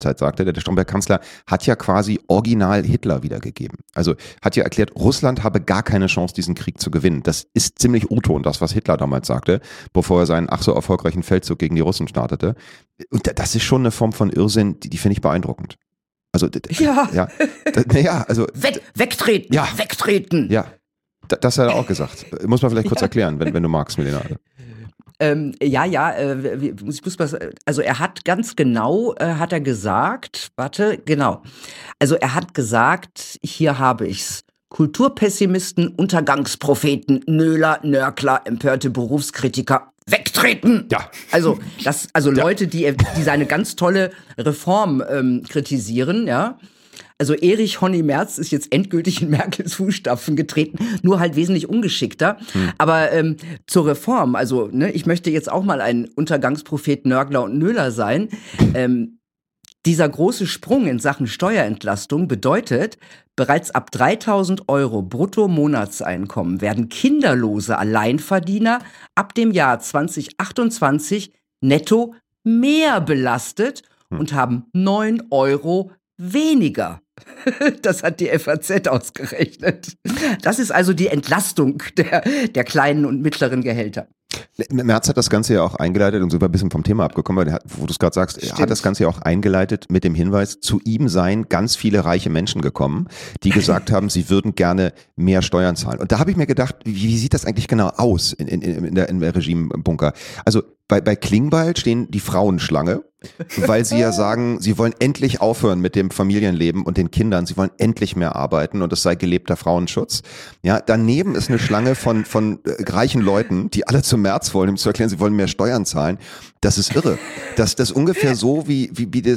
Zeit sagte, der Stromberg-Kanzler hat ja quasi original Hitler wiedergegeben. Also hat ja erklärt, Russland habe gar keine Chance, diesen Krieg zu gewinnen. Das ist ziemlich O-Ton, das, was Hitler damals sagte, bevor er seinen ach so erfolgreichen Feldzug gegen die Russen startete. Und das ist schon eine Form von Irrsinn, die finde ich beeindruckend. Also, Wegtreten, ja. wegtreten. Ja, das hat er auch gesagt. Muss man vielleicht kurz erklären, wenn du magst, Milena. Also er hat ganz genau, hat er gesagt, also er hat gesagt, hier habe ich's, Kulturpessimisten, Untergangspropheten, Nöler, Nörgler, empörte Berufskritiker, wegtreten! Ja. Also Leute, die seine ganz tolle Reform kritisieren, ja. Also Erich Honey Merz ist jetzt endgültig in Merkels Fußstapfen getreten, nur halt wesentlich ungeschickter. Aber zur Reform, also ich möchte jetzt auch mal ein Untergangsprophet, Nörgler und Nöler sein. Dieser große Sprung in Sachen Steuerentlastung bedeutet, bereits ab 3.000 € Brutto-Monatseinkommen werden kinderlose Alleinverdiener ab dem Jahr 2028 netto mehr belastet und haben 9 € weniger. Das hat die FAZ ausgerechnet. Das ist also die Entlastung der kleinen und mittleren Gehälter. Merz hat das Ganze ja auch eingeleitet und so ein bisschen vom Thema abgekommen, weil wo du es gerade sagst, er hat das Ganze ja auch eingeleitet mit dem Hinweis, zu ihm seien ganz viele reiche Menschen gekommen, die gesagt haben, sie würden gerne mehr Steuern zahlen. Und da habe ich mir gedacht, wie sieht das eigentlich genau aus in der Regimebunker? Also bei Klingbeil stehen die Frauen Schlange, weil sie ja sagen, sie wollen endlich aufhören mit dem Familienleben und den Kindern, sie wollen endlich mehr arbeiten und es sei gelebter Frauenschutz. Ja, daneben ist eine Schlange von reichen Leuten, die alle zum Merz wollen, um zu erklären, sie wollen mehr Steuern zahlen. Das ist irre. Das ist ungefähr so wie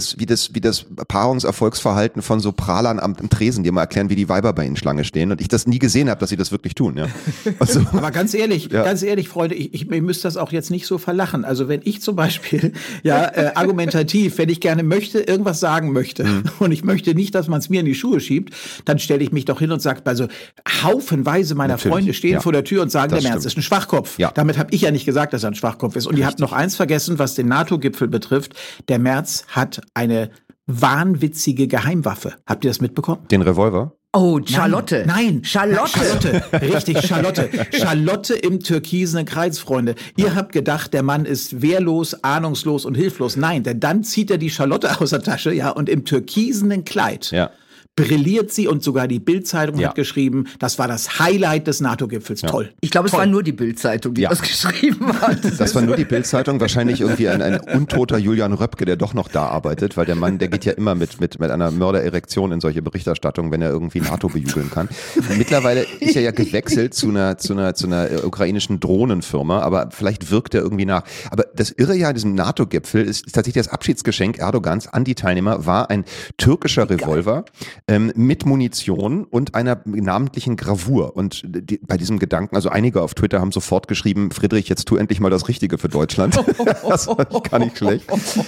das Paarungserfolgsverhalten von so Prahlern am Tresen, die mal erklären, wie die Weiber bei ihnen Schlange stehen und ich das nie gesehen habe, dass sie das wirklich tun. Ja. Also, aber ganz ehrlich, Freunde, ich müsst das auch jetzt nicht so verlachen. Also wenn ich zum Beispiel argumentativ, wenn ich gerne irgendwas sagen möchte und ich möchte nicht, dass man es mir in die Schuhe schiebt, dann stelle ich mich doch hin und sage, also haufenweise meiner Freunde stehen vor der Tür und sagen, der Merz ist ein Schwachkopf. Ja. Damit habe ich ja nicht gesagt, dass er ein Schwachkopf ist. Und ihr habt noch eins vergessen, was den NATO-Gipfel betrifft. Der Merz hat eine wahnwitzige Geheimwaffe. Habt ihr das mitbekommen? Den Revolver? Oh, Charlotte. Nein, Charlotte. Richtig, Charlotte. Charlotte im türkisenen Kreis, Freunde. Ihr habt gedacht, der Mann ist wehrlos, ahnungslos und hilflos. Nein, denn dann zieht er die Charlotte aus der Tasche, ja, und im türkisenen Kleid brilliert sie und sogar die Bild-Zeitung hat geschrieben, das war das Highlight des NATO-Gipfels. Ja. Toll. Ich glaube, es war nur die Bild-Zeitung, die das geschrieben hat. Das war nur die Bild-Zeitung, wahrscheinlich irgendwie ein untoter Julian Röpke, der doch noch da arbeitet, weil der Mann, der geht ja immer mit einer Mördererektion in solche Berichterstattungen, wenn er irgendwie NATO bejubeln kann. Mittlerweile ist er ja gewechselt zu einer ukrainischen Drohnenfirma, aber vielleicht wirkt er irgendwie nach. Aber das Irre ja an diesem NATO-Gipfel ist tatsächlich das Abschiedsgeschenk Erdogans an die Teilnehmer war ein türkischer Revolver, mit Munition und einer namentlichen Gravur. Und bei diesem Gedanken, also einige auf Twitter haben sofort geschrieben, Friedrich, jetzt tu endlich mal das Richtige für Deutschland. Das war gar nicht schlecht.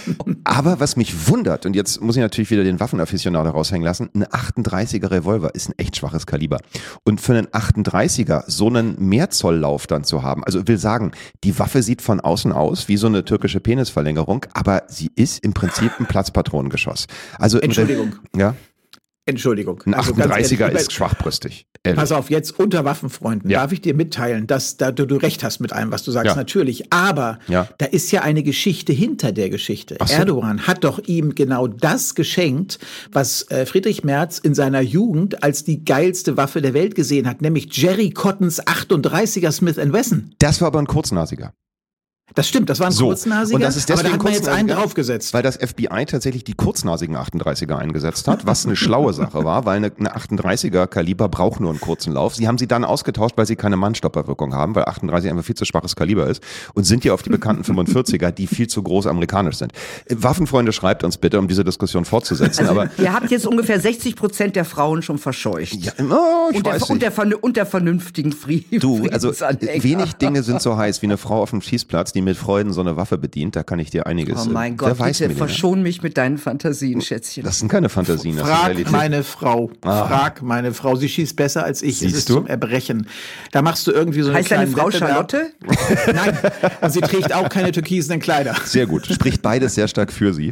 Aber was mich wundert, und jetzt muss ich natürlich wieder den Waffenaficionado raushängen lassen, ein 38er Revolver ist ein echt schwaches Kaliber. Und für einen 38er so einen Mehrzolllauf dann zu haben, also will sagen, die Waffe sieht von außen aus wie so eine türkische Penisverlängerung, aber sie ist im Prinzip ein Platzpatronengeschoss. Also Entschuldigung. Entschuldigung. Ein 38er ist schwachbrüstig. Pass auf, jetzt unter Waffenfreunden darf ich dir mitteilen, dass du recht hast mit allem, was du sagst, natürlich. Aber da ist ja eine Geschichte hinter der Geschichte. So. Erdogan hat doch ihm genau das geschenkt, was Friedrich Merz in seiner Jugend als die geilste Waffe der Welt gesehen hat, nämlich Jerry Cottons 38er Smith & Wesson. Das war aber ein Kurznasiger. Das stimmt, das war ein kurznasiger, und das ist deswegen aber da hat man jetzt einen draufgesetzt. Weil das FBI tatsächlich die kurznasigen 38er eingesetzt hat, was eine schlaue Sache war, weil eine 38er Kaliber braucht nur einen kurzen Lauf. Sie haben sie dann ausgetauscht, weil sie keine Mannstopperwirkung haben, weil 38 einfach viel zu schwaches Kaliber ist und sind ja auf die bekannten 45er, die viel zu groß amerikanisch sind. Waffenfreunde, schreibt uns bitte, um diese Diskussion fortzusetzen. Also, aber ihr habt jetzt ungefähr 60% der Frauen schon verscheucht. Ja, und der vernünftigen Frieden. Du, also wenig Dinge sind so heiß wie eine Frau auf dem Schießplatz, die mit Freuden so eine Waffe bedient, da kann ich dir einiges. Oh mein Gott, bitte verschon mich mit deinen Fantasien, Schätzchen. Das sind keine Fantasien, das ist Realität. Frag meine Frau, sie schießt besser als ich. Siehst es ist du? Zum Erbrechen. Da machst du irgendwie so eine Heißt deine kleine Frau Charlotte? Nein, und sie trägt auch keine türkisenen Kleider. Sehr gut, spricht beides sehr stark für sie.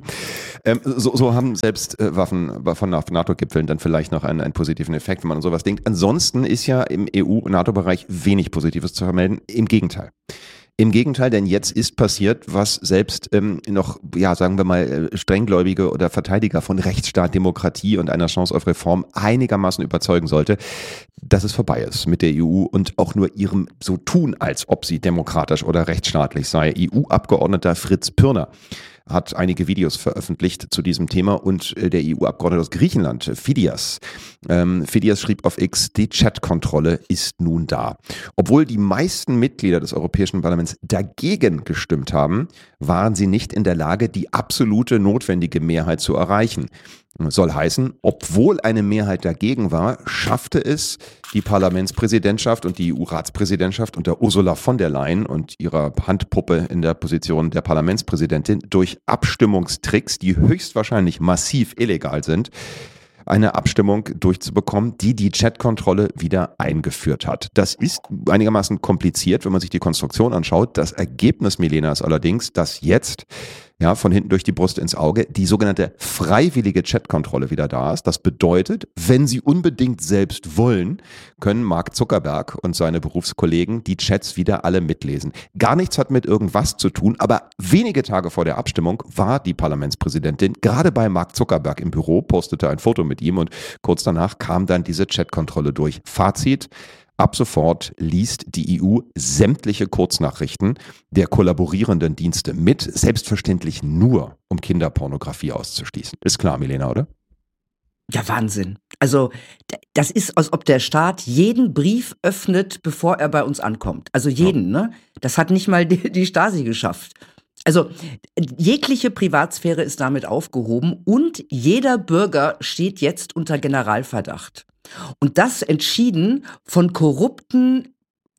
So haben selbst Waffen von NATO-Gipfeln dann vielleicht noch einen positiven Effekt, wenn man an sowas denkt. Ansonsten ist ja im EU-NATO-Bereich wenig Positives zu vermelden. Im Gegenteil. Im Gegenteil, denn jetzt ist passiert, was selbst noch, ja, sagen wir mal, Strenggläubige oder Verteidiger von Rechtsstaat, Demokratie und einer Chance auf Reform einigermaßen überzeugen sollte, dass es vorbei ist mit der EU und auch nur ihrem so tun, als ob sie demokratisch oder rechtsstaatlich sei. EU-Abgeordneter Fritz Pürner hat einige Videos veröffentlicht zu diesem Thema und der EU-Abgeordnete aus Griechenland, Fidias. Fidias schrieb auf X, die Chat-Kontrolle ist nun da. Obwohl die meisten Mitglieder des Europäischen Parlaments dagegen gestimmt haben, waren sie nicht in der Lage, die absolute notwendige Mehrheit zu erreichen. Soll heißen, obwohl eine Mehrheit dagegen war, schaffte es die Parlamentspräsidentschaft und die EU-Ratspräsidentschaft unter Ursula von der Leyen und ihrer Handpuppe in der Position der Parlamentspräsidentin durch Abstimmungstricks, die höchstwahrscheinlich massiv illegal sind, eine Abstimmung durchzubekommen, die Chat-Kontrolle wieder eingeführt hat. Das ist einigermaßen kompliziert, wenn man sich die Konstruktion anschaut. Das Ergebnis, Milena, ist allerdings, dass jetzt von hinten durch die Brust ins Auge die sogenannte freiwillige Chat-Kontrolle wieder da ist. Das bedeutet, wenn Sie unbedingt selbst wollen, können Mark Zuckerberg und seine Berufskollegen die Chats wieder alle mitlesen. Gar nichts hat mit irgendwas zu tun, aber wenige Tage vor der Abstimmung war die Parlamentspräsidentin gerade bei Mark Zuckerberg im Büro, postete ein Foto mit ihm und kurz danach kam dann diese Chat-Kontrolle durch. Fazit: Ab sofort liest die EU sämtliche Kurznachrichten der kollaborierenden Dienste mit, selbstverständlich nur, um Kinderpornografie auszuschließen. Ist klar, Milena, oder? Ja, Wahnsinn. Also das ist, als ob der Staat jeden Brief öffnet, bevor er bei uns ankommt. Also jeden, ne? Das hat nicht mal die Stasi geschafft. Also jegliche Privatsphäre ist damit aufgehoben und jeder Bürger steht jetzt unter Generalverdacht. Und das entschieden von korrupten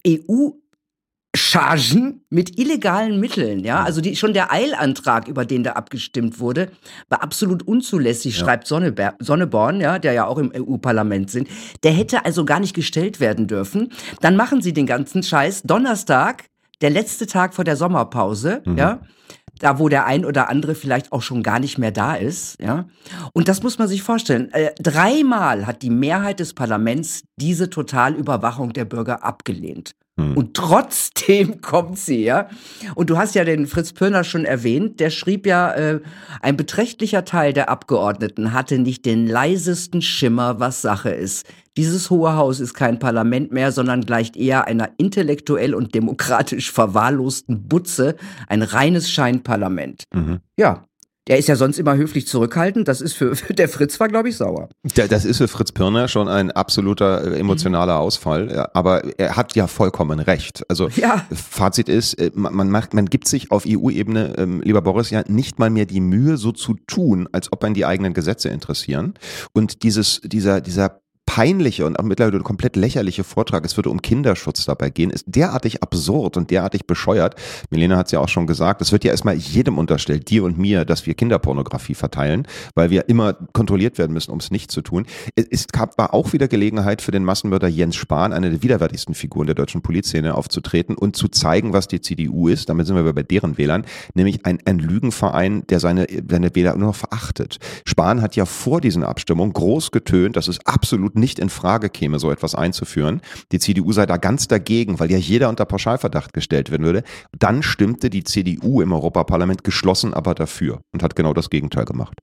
EU-Chargen mit illegalen Mitteln, ja. Also schon der Eilantrag, über den da abgestimmt wurde, war absolut unzulässig, schreibt Sonneborn, ja, der ja auch im EU-Parlament sind. Der hätte also gar nicht gestellt werden dürfen. Dann machen sie den ganzen Scheiß Donnerstag, der letzte Tag vor der Sommerpause, ja. Da, wo der ein oder andere vielleicht auch schon gar nicht mehr da ist, ja. Und das muss man sich vorstellen. 3-mal hat die Mehrheit des Parlaments diese Totalüberwachung der Bürger abgelehnt. Und trotzdem kommt sie, ja. Und du hast ja den Fritz Pürner schon erwähnt, der schrieb ja, ein beträchtlicher Teil der Abgeordneten hatte nicht den leisesten Schimmer, was Sache ist. Dieses Hohe Haus ist kein Parlament mehr, sondern gleicht eher einer intellektuell und demokratisch verwahrlosten Butze, ein reines Scheinparlament. Ja. Der ist ja sonst immer höflich zurückhaltend. Das ist für der Fritz war, glaube ich, sauer. Das ist für Fritz Pürner schon ein absoluter emotionaler Ausfall. Aber er hat ja vollkommen recht. Also Fazit ist, man gibt sich auf EU-Ebene, lieber Boris, ja nicht mal mehr die Mühe, so zu tun, als ob einen die eigenen Gesetze interessieren. Und dieser peinliche und auch mittlerweile komplett lächerliche Vortrag, es würde um Kinderschutz dabei gehen, ist derartig absurd und derartig bescheuert. Milena hat es ja auch schon gesagt, es wird ja erstmal jedem unterstellt, dir und mir, dass wir Kinderpornografie verteilen, weil wir immer kontrolliert werden müssen, um es nicht zu tun. War auch wieder Gelegenheit für den Massenmörder Jens Spahn, eine der widerwärtigsten Figuren der deutschen Polizszene, aufzutreten und zu zeigen, was die CDU ist. Damit sind wir bei deren Wählern, nämlich ein Lügenverein, der seine Wähler nur noch verachtet. Spahn hat ja vor diesen Abstimmungen groß getönt, dass es absolut nicht in Frage käme, so etwas einzuführen. Die CDU sei da ganz dagegen, weil ja jeder unter Pauschalverdacht gestellt werden würde. Dann stimmte die CDU im Europaparlament geschlossen aber dafür und hat genau das Gegenteil gemacht.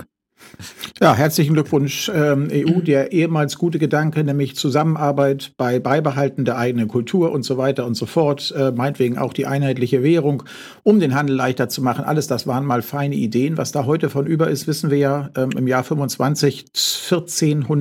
Ja, herzlichen Glückwunsch EU, der ehemals gute Gedanke, nämlich Zusammenarbeit bei Beibehalten der eigenen Kultur und so weiter und so fort, meinetwegen auch die einheitliche Währung, um den Handel leichter zu machen. Alles das waren mal feine Ideen. Was da heute von über ist, wissen wir ja, im Jahr 25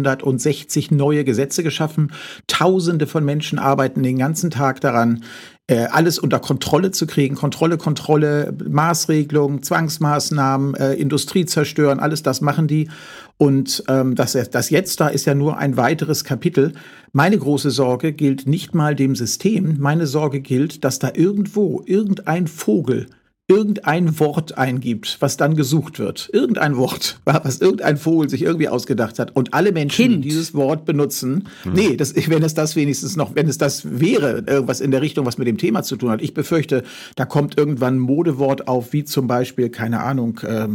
1460 neue Gesetze geschaffen. Tausende von Menschen arbeiten den ganzen Tag daran. alles unter Kontrolle zu kriegen. Kontrolle, Maßregelung, Zwangsmaßnahmen, Industrie zerstören, alles das machen die. Und das jetzt da ist ja nur ein weiteres Kapitel. Meine große Sorge gilt nicht mal dem System. Meine Sorge gilt, dass da irgendwo irgendein Vogel irgendein Wort eingibt, was dann gesucht wird. Irgendein Wort, was irgendein Vogel sich irgendwie ausgedacht hat. Und alle Menschen, die dieses Wort benutzen, wenn es das wäre, irgendwas in der Richtung, was mit dem Thema zu tun hat. Ich befürchte, da kommt irgendwann ein Modewort auf, wie zum Beispiel, keine Ahnung,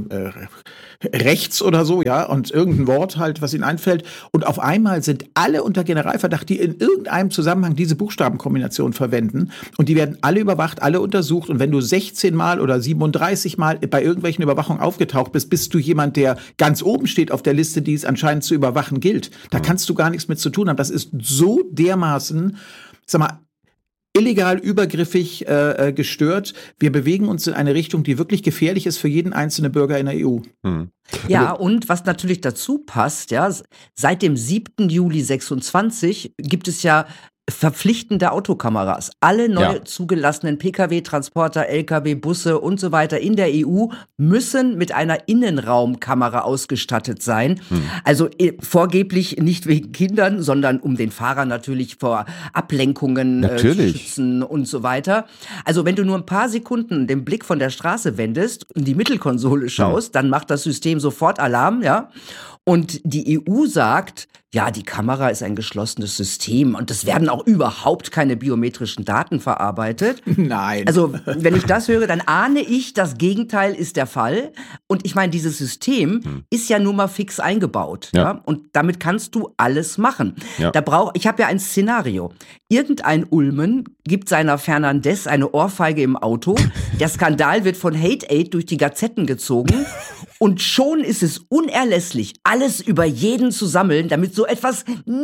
rechts oder so, ja, und irgendein Wort halt, was ihnen einfällt. Und auf einmal sind alle unter Generalverdacht, die in irgendeinem Zusammenhang diese Buchstabenkombination verwenden. Und die werden alle überwacht, alle untersucht. Und wenn du 16 Mal oder 37 Mal bei irgendwelchen Überwachungen aufgetaucht bist du jemand, der ganz oben steht auf der Liste, die es anscheinend zu überwachen gilt. Da kannst du gar nichts mit zu tun haben. Das ist so dermaßen, sag mal, illegal, übergriffig gestört. Wir bewegen uns in eine Richtung, die wirklich gefährlich ist für jeden einzelnen Bürger in der EU. Ja, und was natürlich dazu passt, ja, seit dem 7. Juli 26 gibt es ja verpflichtende Autokameras. Alle neu zugelassenen Pkw, Transporter, Lkw, Busse und so weiter in der EU müssen mit einer Innenraumkamera ausgestattet sein. Also vorgeblich nicht wegen Kindern, sondern um den Fahrer natürlich vor Ablenkungen zu schützen und so weiter. Also wenn du nur ein paar Sekunden den Blick von der Straße wendest und die Mittelkonsole schaust, dann macht das System sofort Alarm, ja. Und die EU sagt, ja, die Kamera ist ein geschlossenes System und es werden auch überhaupt keine biometrischen Daten verarbeitet. Nein. Also, wenn ich das höre, dann ahne ich, das Gegenteil ist der Fall. Und ich meine, dieses System ist ja nur mal fix eingebaut. Ja. Und damit kannst du alles machen. Ja. Ich habe ja ein Szenario. Irgendein Ulmen gibt seiner Fernandez eine Ohrfeige im Auto. Der Skandal wird von Hate Aid durch die Gazetten gezogen. Und schon ist es unerlässlich, alles über jeden zu sammeln, damit so etwas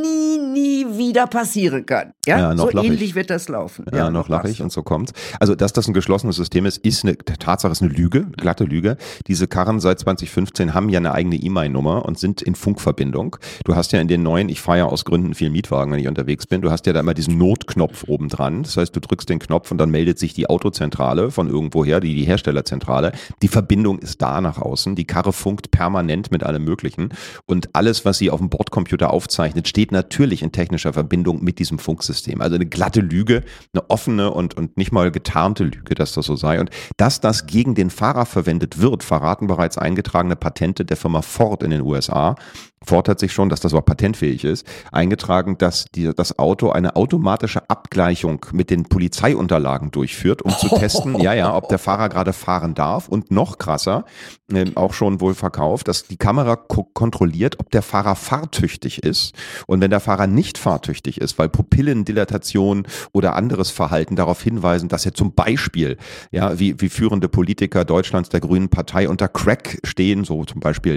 nie wieder passieren kann. Ja, so ähnlich wird das laufen. Ja, noch lache ich und so kommt's. Also, dass das ein geschlossenes System ist eine Tatsache, ist eine Lüge, glatte Lüge. Diese Karren seit 2015 haben ja eine eigene E-Mail-Nummer und sind in Funkverbindung. Du hast ja in den neuen, ich fahre ja aus Gründen viel Mietwagen, wenn ich unterwegs bin, du hast ja da immer diesen Notknopf oben dran. Das heißt, du drückst den Knopf und dann meldet sich die Autozentrale von irgendwoher, die Herstellerzentrale. Die Verbindung ist da nach außen. Die Karre funkt permanent mit allem Möglichen und alles, was sie auf dem Bordcomputer aufzeichnet, steht natürlich in technischer Verbindung mit diesem Funksystem. Also eine glatte Lüge, eine offene und nicht mal getarnte Lüge, dass das so sei. Und dass das gegen den Fahrer verwendet wird, verraten bereits eingetragene Patente der Firma Ford in den USA. Ford hat sich schon, dass das auch patentfähig ist, eingetragen, dass das Auto eine automatische Abgleichung mit den Polizeiunterlagen durchführt, um zu testen, ob der Fahrer gerade fahren darf. Und noch krasser, auch schon wohl verkauft, dass die Kamera kontrolliert, ob der Fahrer fahrtüchtig ist. Und wenn der Fahrer nicht fahrtüchtig ist, weil Pupillendilatation oder anderes Verhalten darauf hinweisen, dass er zum Beispiel, wie führende Politiker Deutschlands der Grünen Partei unter Crack stehen, so zum Beispiel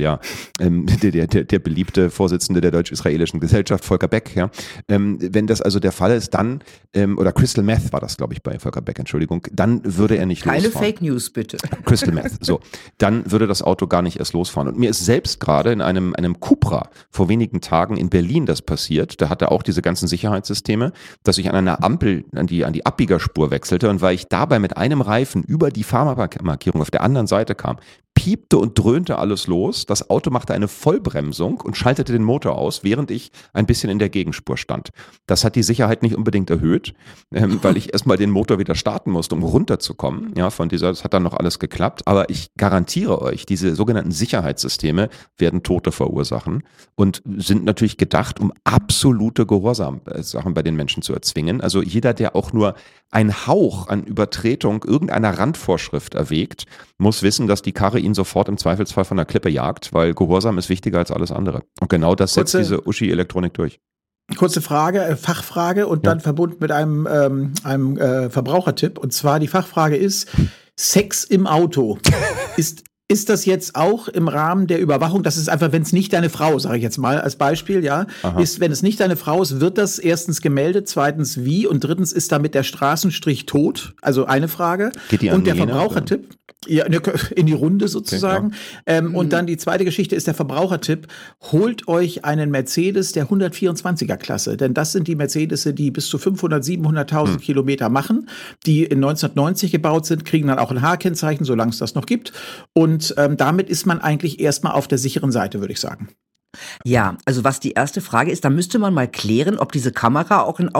der beliebte Vorsitzende der Deutsch-Israelischen Gesellschaft, Volker Beck, wenn das also der Fall ist, dann, oder Crystal Meth war das, glaube ich, bei Volker Beck, Entschuldigung, dann würde er nicht losfahren. Keine Fake News, bitte. Crystal Meth, so. Dann würde das Auto gar nicht erst losfahren. Und mir ist selbst gerade in einem Cupra vor wenigen Tagen in Berlin das passiert. Da hatte auch diese ganzen Sicherheitssysteme, dass ich an einer Ampel an die Abbiegerspur wechselte und weil ich dabei mit einem Reifen über die Fahrmarkierung auf der anderen Seite kam, piepte und dröhnte alles los. Das Auto machte eine Vollbremsung und schaltete den Motor aus, während ich ein bisschen in der Gegenspur stand. Das hat die Sicherheit nicht unbedingt erhöht, weil ich erstmal den Motor wieder starten musste, um runterzukommen. Das hat dann noch alles geklappt. Aber ich garantiere euch, diese sogenannten Sicherheitssysteme werden Tote verursachen und sind natürlich gedacht, um absolute Gehorsamsachen bei den Menschen zu erzwingen. Also jeder, der auch nur einen Hauch an Übertretung irgendeiner Randvorschrift erwägt, muss wissen, dass die Karre ihn sofort im Zweifelsfall von der Klippe jagt, weil Gehorsam ist wichtiger als alles andere. Und genau das setzt diese Uschi-Elektronik durch. Kurze Frage, Fachfrage und dann verbunden mit einem Verbrauchertipp. Und zwar die Fachfrage ist, Sex im Auto. Ist das jetzt auch im Rahmen der Überwachung? Das ist einfach, wenn es nicht deine Frau, sage ich jetzt mal als Beispiel, ist, wenn es nicht deine Frau ist, wird das erstens gemeldet, zweitens wie und drittens ist damit der Straßenstrich tot? Also eine Frage. Geht die an und der Jena, Verbrauchertipp. Ja, in die Runde sozusagen. Okay, und dann die zweite Geschichte ist der Verbrauchertipp. Holt euch einen Mercedes der 124er Klasse, denn das sind die Mercedes, die bis zu 500, 700.000 Kilometer machen, die in 1990 gebaut sind, kriegen dann auch ein H-Kennzeichen, solange es das noch gibt. Und damit ist man eigentlich erstmal auf der sicheren Seite, würde ich sagen. Ja, also was die erste Frage ist, da müsste man mal klären, ob diese Kamera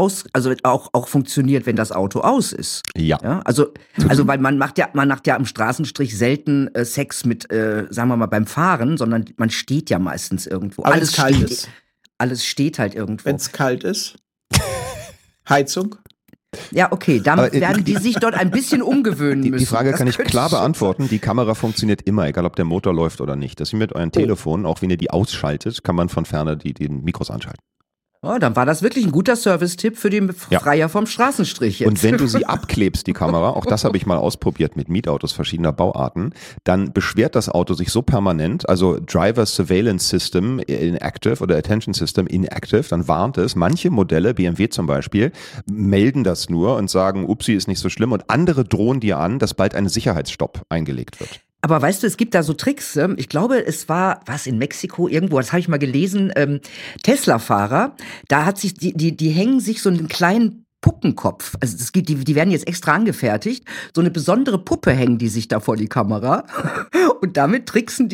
auch funktioniert, wenn das Auto aus ist. Ja. Also weil man macht ja am Straßenstrich selten Sex mit, sagen wir mal, beim Fahren, sondern man steht ja meistens irgendwo. Aber alles kalt ist. Alles steht halt irgendwo. Wenn es kalt ist. Heizung. Ja, okay, dann werden die sich dort ein bisschen umgewöhnen müssen. Die Frage kann ich klar beantworten. Die Kamera funktioniert immer, egal ob der Motor läuft oder nicht. Das ist wie mit euren Telefonen, auch wenn ihr die ausschaltet, kann man von Ferne die Mikros anschalten. Oh, dann war das wirklich ein guter Service-Tipp für den Freier vom Straßenstrich jetzt. Und wenn du sie abklebst, die Kamera, auch das habe ich mal ausprobiert mit Mietautos verschiedener Bauarten, dann beschwert das Auto sich so permanent, also Driver Surveillance System inactive oder Attention System inactive, dann warnt es. Manche Modelle, BMW zum Beispiel, melden das nur und sagen, upsi, ist nicht so schlimm, und andere drohen dir an, dass bald ein Sicherheitsstopp eingelegt wird. Aber weißt du, es gibt da so Tricks. Ich glaube, es war, in Mexiko irgendwo, das habe ich mal gelesen, Tesla-Fahrer, da hat sich, die hängen sich so einen kleinen Puppenkopf. Also die werden jetzt extra angefertigt. So eine besondere Puppe hängen die sich da vor die Kamera und damit tricksen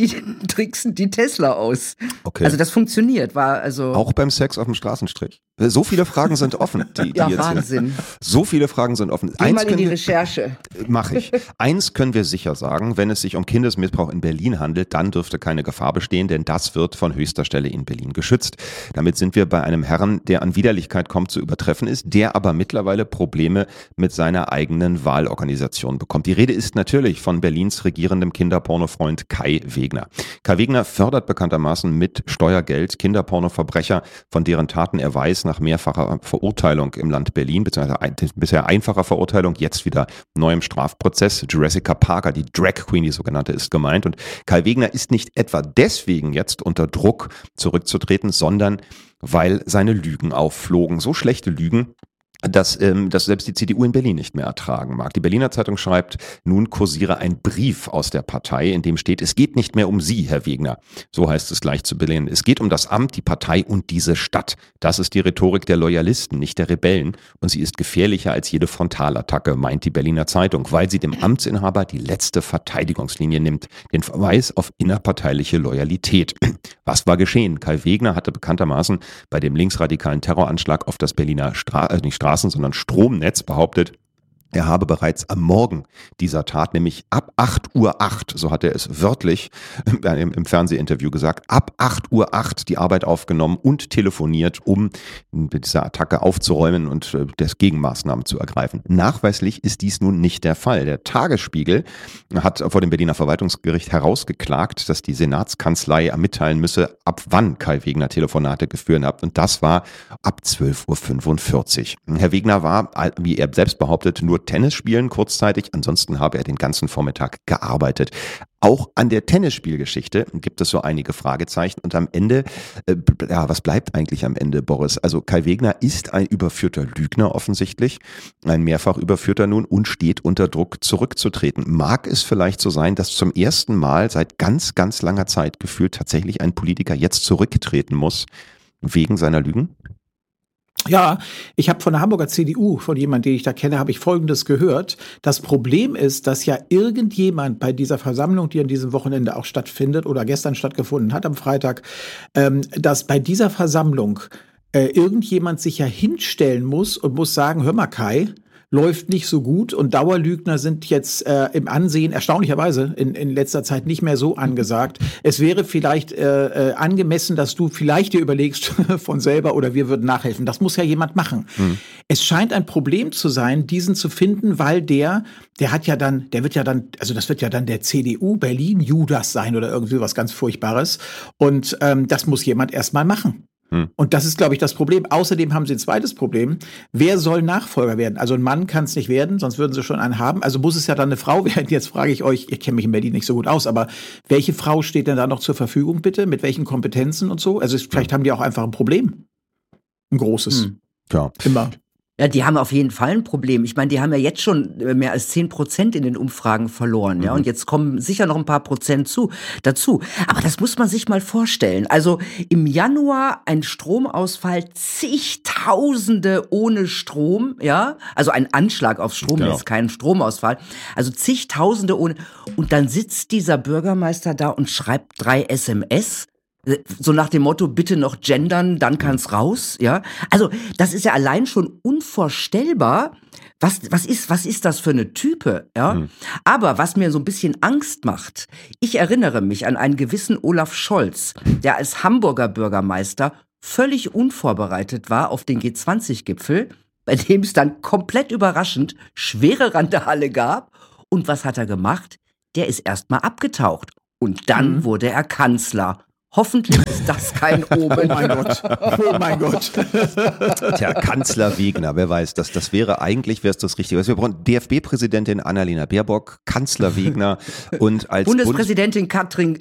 die Tesla aus. Okay. Also das funktioniert. Auch beim Sex auf dem Straßenstrich. So viele Fragen sind offen. Ja, Wahnsinn. So viele Fragen sind offen. Geh mal in die Recherche. Mache ich. Eins können wir sicher sagen, wenn es sich um Kindesmissbrauch in Berlin handelt, dann dürfte keine Gefahr bestehen, denn das wird von höchster Stelle in Berlin geschützt. Damit sind wir bei einem Herrn, der an Widerlichkeit kaum zu übertreffen ist, der aber mittlerweile Probleme mit seiner eigenen Wahlorganisation bekommt. Die Rede ist natürlich von Berlins regierendem Kinderpornofreund Kai Wegner. Kai Wegner fördert bekanntermaßen mit Steuergeld Kinderpornoverbrecher, von deren Taten er weiß, nach mehrfacher Verurteilung im Land Berlin, beziehungsweise bisher einfacher Verurteilung, jetzt wieder neuem Strafprozess. Jessica Parker, die Drag Queen, die sogenannte, ist gemeint. Und Kai Wegner ist nicht etwa deswegen jetzt unter Druck zurückzutreten, sondern weil seine Lügen aufflogen. So schlechte Lügen, dass selbst die CDU in Berlin nicht mehr ertragen mag. Die Berliner Zeitung schreibt, nun kursiere ein Brief aus der Partei, in dem steht, es geht nicht mehr um Sie, Herr Wegner. So heißt es gleich zu Berlin. Es geht um das Amt, die Partei und diese Stadt. Das ist die Rhetorik der Loyalisten, nicht der Rebellen. Und sie ist gefährlicher als jede Frontalattacke, meint die Berliner Zeitung, weil sie dem Amtsinhaber die letzte Verteidigungslinie nimmt. Den Verweis auf innerparteiliche Loyalität. Was war geschehen? Kai Wegner hatte bekanntermaßen bei dem linksradikalen Terroranschlag auf das Berliner sondern Stromnetz behauptet, er habe bereits am Morgen dieser Tat, nämlich ab 8:08 Uhr, so hat er es wörtlich im Fernsehinterview gesagt, ab 8:08 Uhr die Arbeit aufgenommen und telefoniert, um mit dieser Attacke aufzuräumen und Gegenmaßnahmen zu ergreifen. Nachweislich ist dies nun nicht der Fall. Der Tagesspiegel hat vor dem Berliner Verwaltungsgericht herausgeklagt, dass die Senatskanzlei mitteilen müsse, ab wann Kai Wegner Telefonate geführt hat. Und das war ab 12:45 Uhr. Herr Wegner war, wie er selbst behauptet, nur Tennis spielen kurzzeitig, ansonsten habe er den ganzen Vormittag gearbeitet. Auch an der Tennisspielgeschichte gibt es so einige Fragezeichen und am Ende, was bleibt eigentlich am Ende, Boris? Also Kai Wegner ist ein überführter Lügner offensichtlich, ein mehrfach überführter nun und steht unter Druck zurückzutreten. Mag es vielleicht so sein, dass zum ersten Mal seit ganz, ganz langer Zeit gefühlt tatsächlich ein Politiker jetzt zurücktreten muss wegen seiner Lügen? Ja, ich habe von der Hamburger CDU, von jemandem, den ich da kenne, habe ich Folgendes gehört. Das Problem ist, dass ja irgendjemand bei dieser Versammlung, die an diesem Wochenende auch stattfindet oder gestern stattgefunden hat am Freitag, dass bei dieser Versammlung irgendjemand sich ja hinstellen muss und muss sagen, hör mal Kai, läuft nicht so gut und Dauerlügner sind jetzt im Ansehen erstaunlicherweise in letzter Zeit nicht mehr so angesagt. Es wäre vielleicht angemessen, dass du vielleicht dir überlegst von selber oder wir würden nachhelfen. Das muss ja jemand machen. Es scheint ein Problem zu sein, diesen zu finden, weil der wird ja dann, also das wird ja dann der CDU Berlin Judas sein oder irgendwie was ganz Furchtbares. Und das muss jemand erstmal machen. Und das ist, glaube ich, das Problem. Außerdem haben sie ein zweites Problem. Wer soll Nachfolger werden? Also ein Mann kann es nicht werden, sonst würden sie schon einen haben. Also muss es ja dann eine Frau werden. Jetzt frage ich euch, ihr kennt mich in Berlin nicht so gut aus, aber welche Frau steht denn da noch zur Verfügung, bitte? Mit welchen Kompetenzen und so? Also vielleicht haben die auch einfach ein Problem. Ein großes. Ja. Immer. Ja, die haben auf jeden Fall ein Problem. Ich meine, die haben ja jetzt schon mehr als 10% in den Umfragen verloren, ja. Und jetzt kommen sicher noch ein paar Prozent dazu. Aber das muss man sich mal vorstellen. Also im Januar ein Stromausfall, zigtausende ohne Strom, ja. Also ein Anschlag auf Strom, Genau. jetzt kein Stromausfall. Also zigtausende ohne. Und dann sitzt dieser Bürgermeister da und schreibt 3 SMS. So nach dem Motto, bitte noch gendern, dann kann's raus, ja. Also, das ist ja allein schon unvorstellbar. Was ist das für eine Type, ja? Aber was mir so ein bisschen Angst macht, ich erinnere mich an einen gewissen Olaf Scholz, der als Hamburger Bürgermeister völlig unvorbereitet war auf den G20-Gipfel, bei dem es dann komplett überraschend schwere Randale gab. Und was hat er gemacht? Der ist erstmal abgetaucht. Und dann wurde er Kanzler. Hoffentlich ist das kein Omen. Oh mein Gott. Oh mein Gott. Tja, Kanzler Wegner, wer weiß, das wäre eigentlich, wäre es das Richtige. Wir brauchen DFB-Präsidentin Annalena Baerbock, Kanzler Wegner und als Bundespräsidentin Karin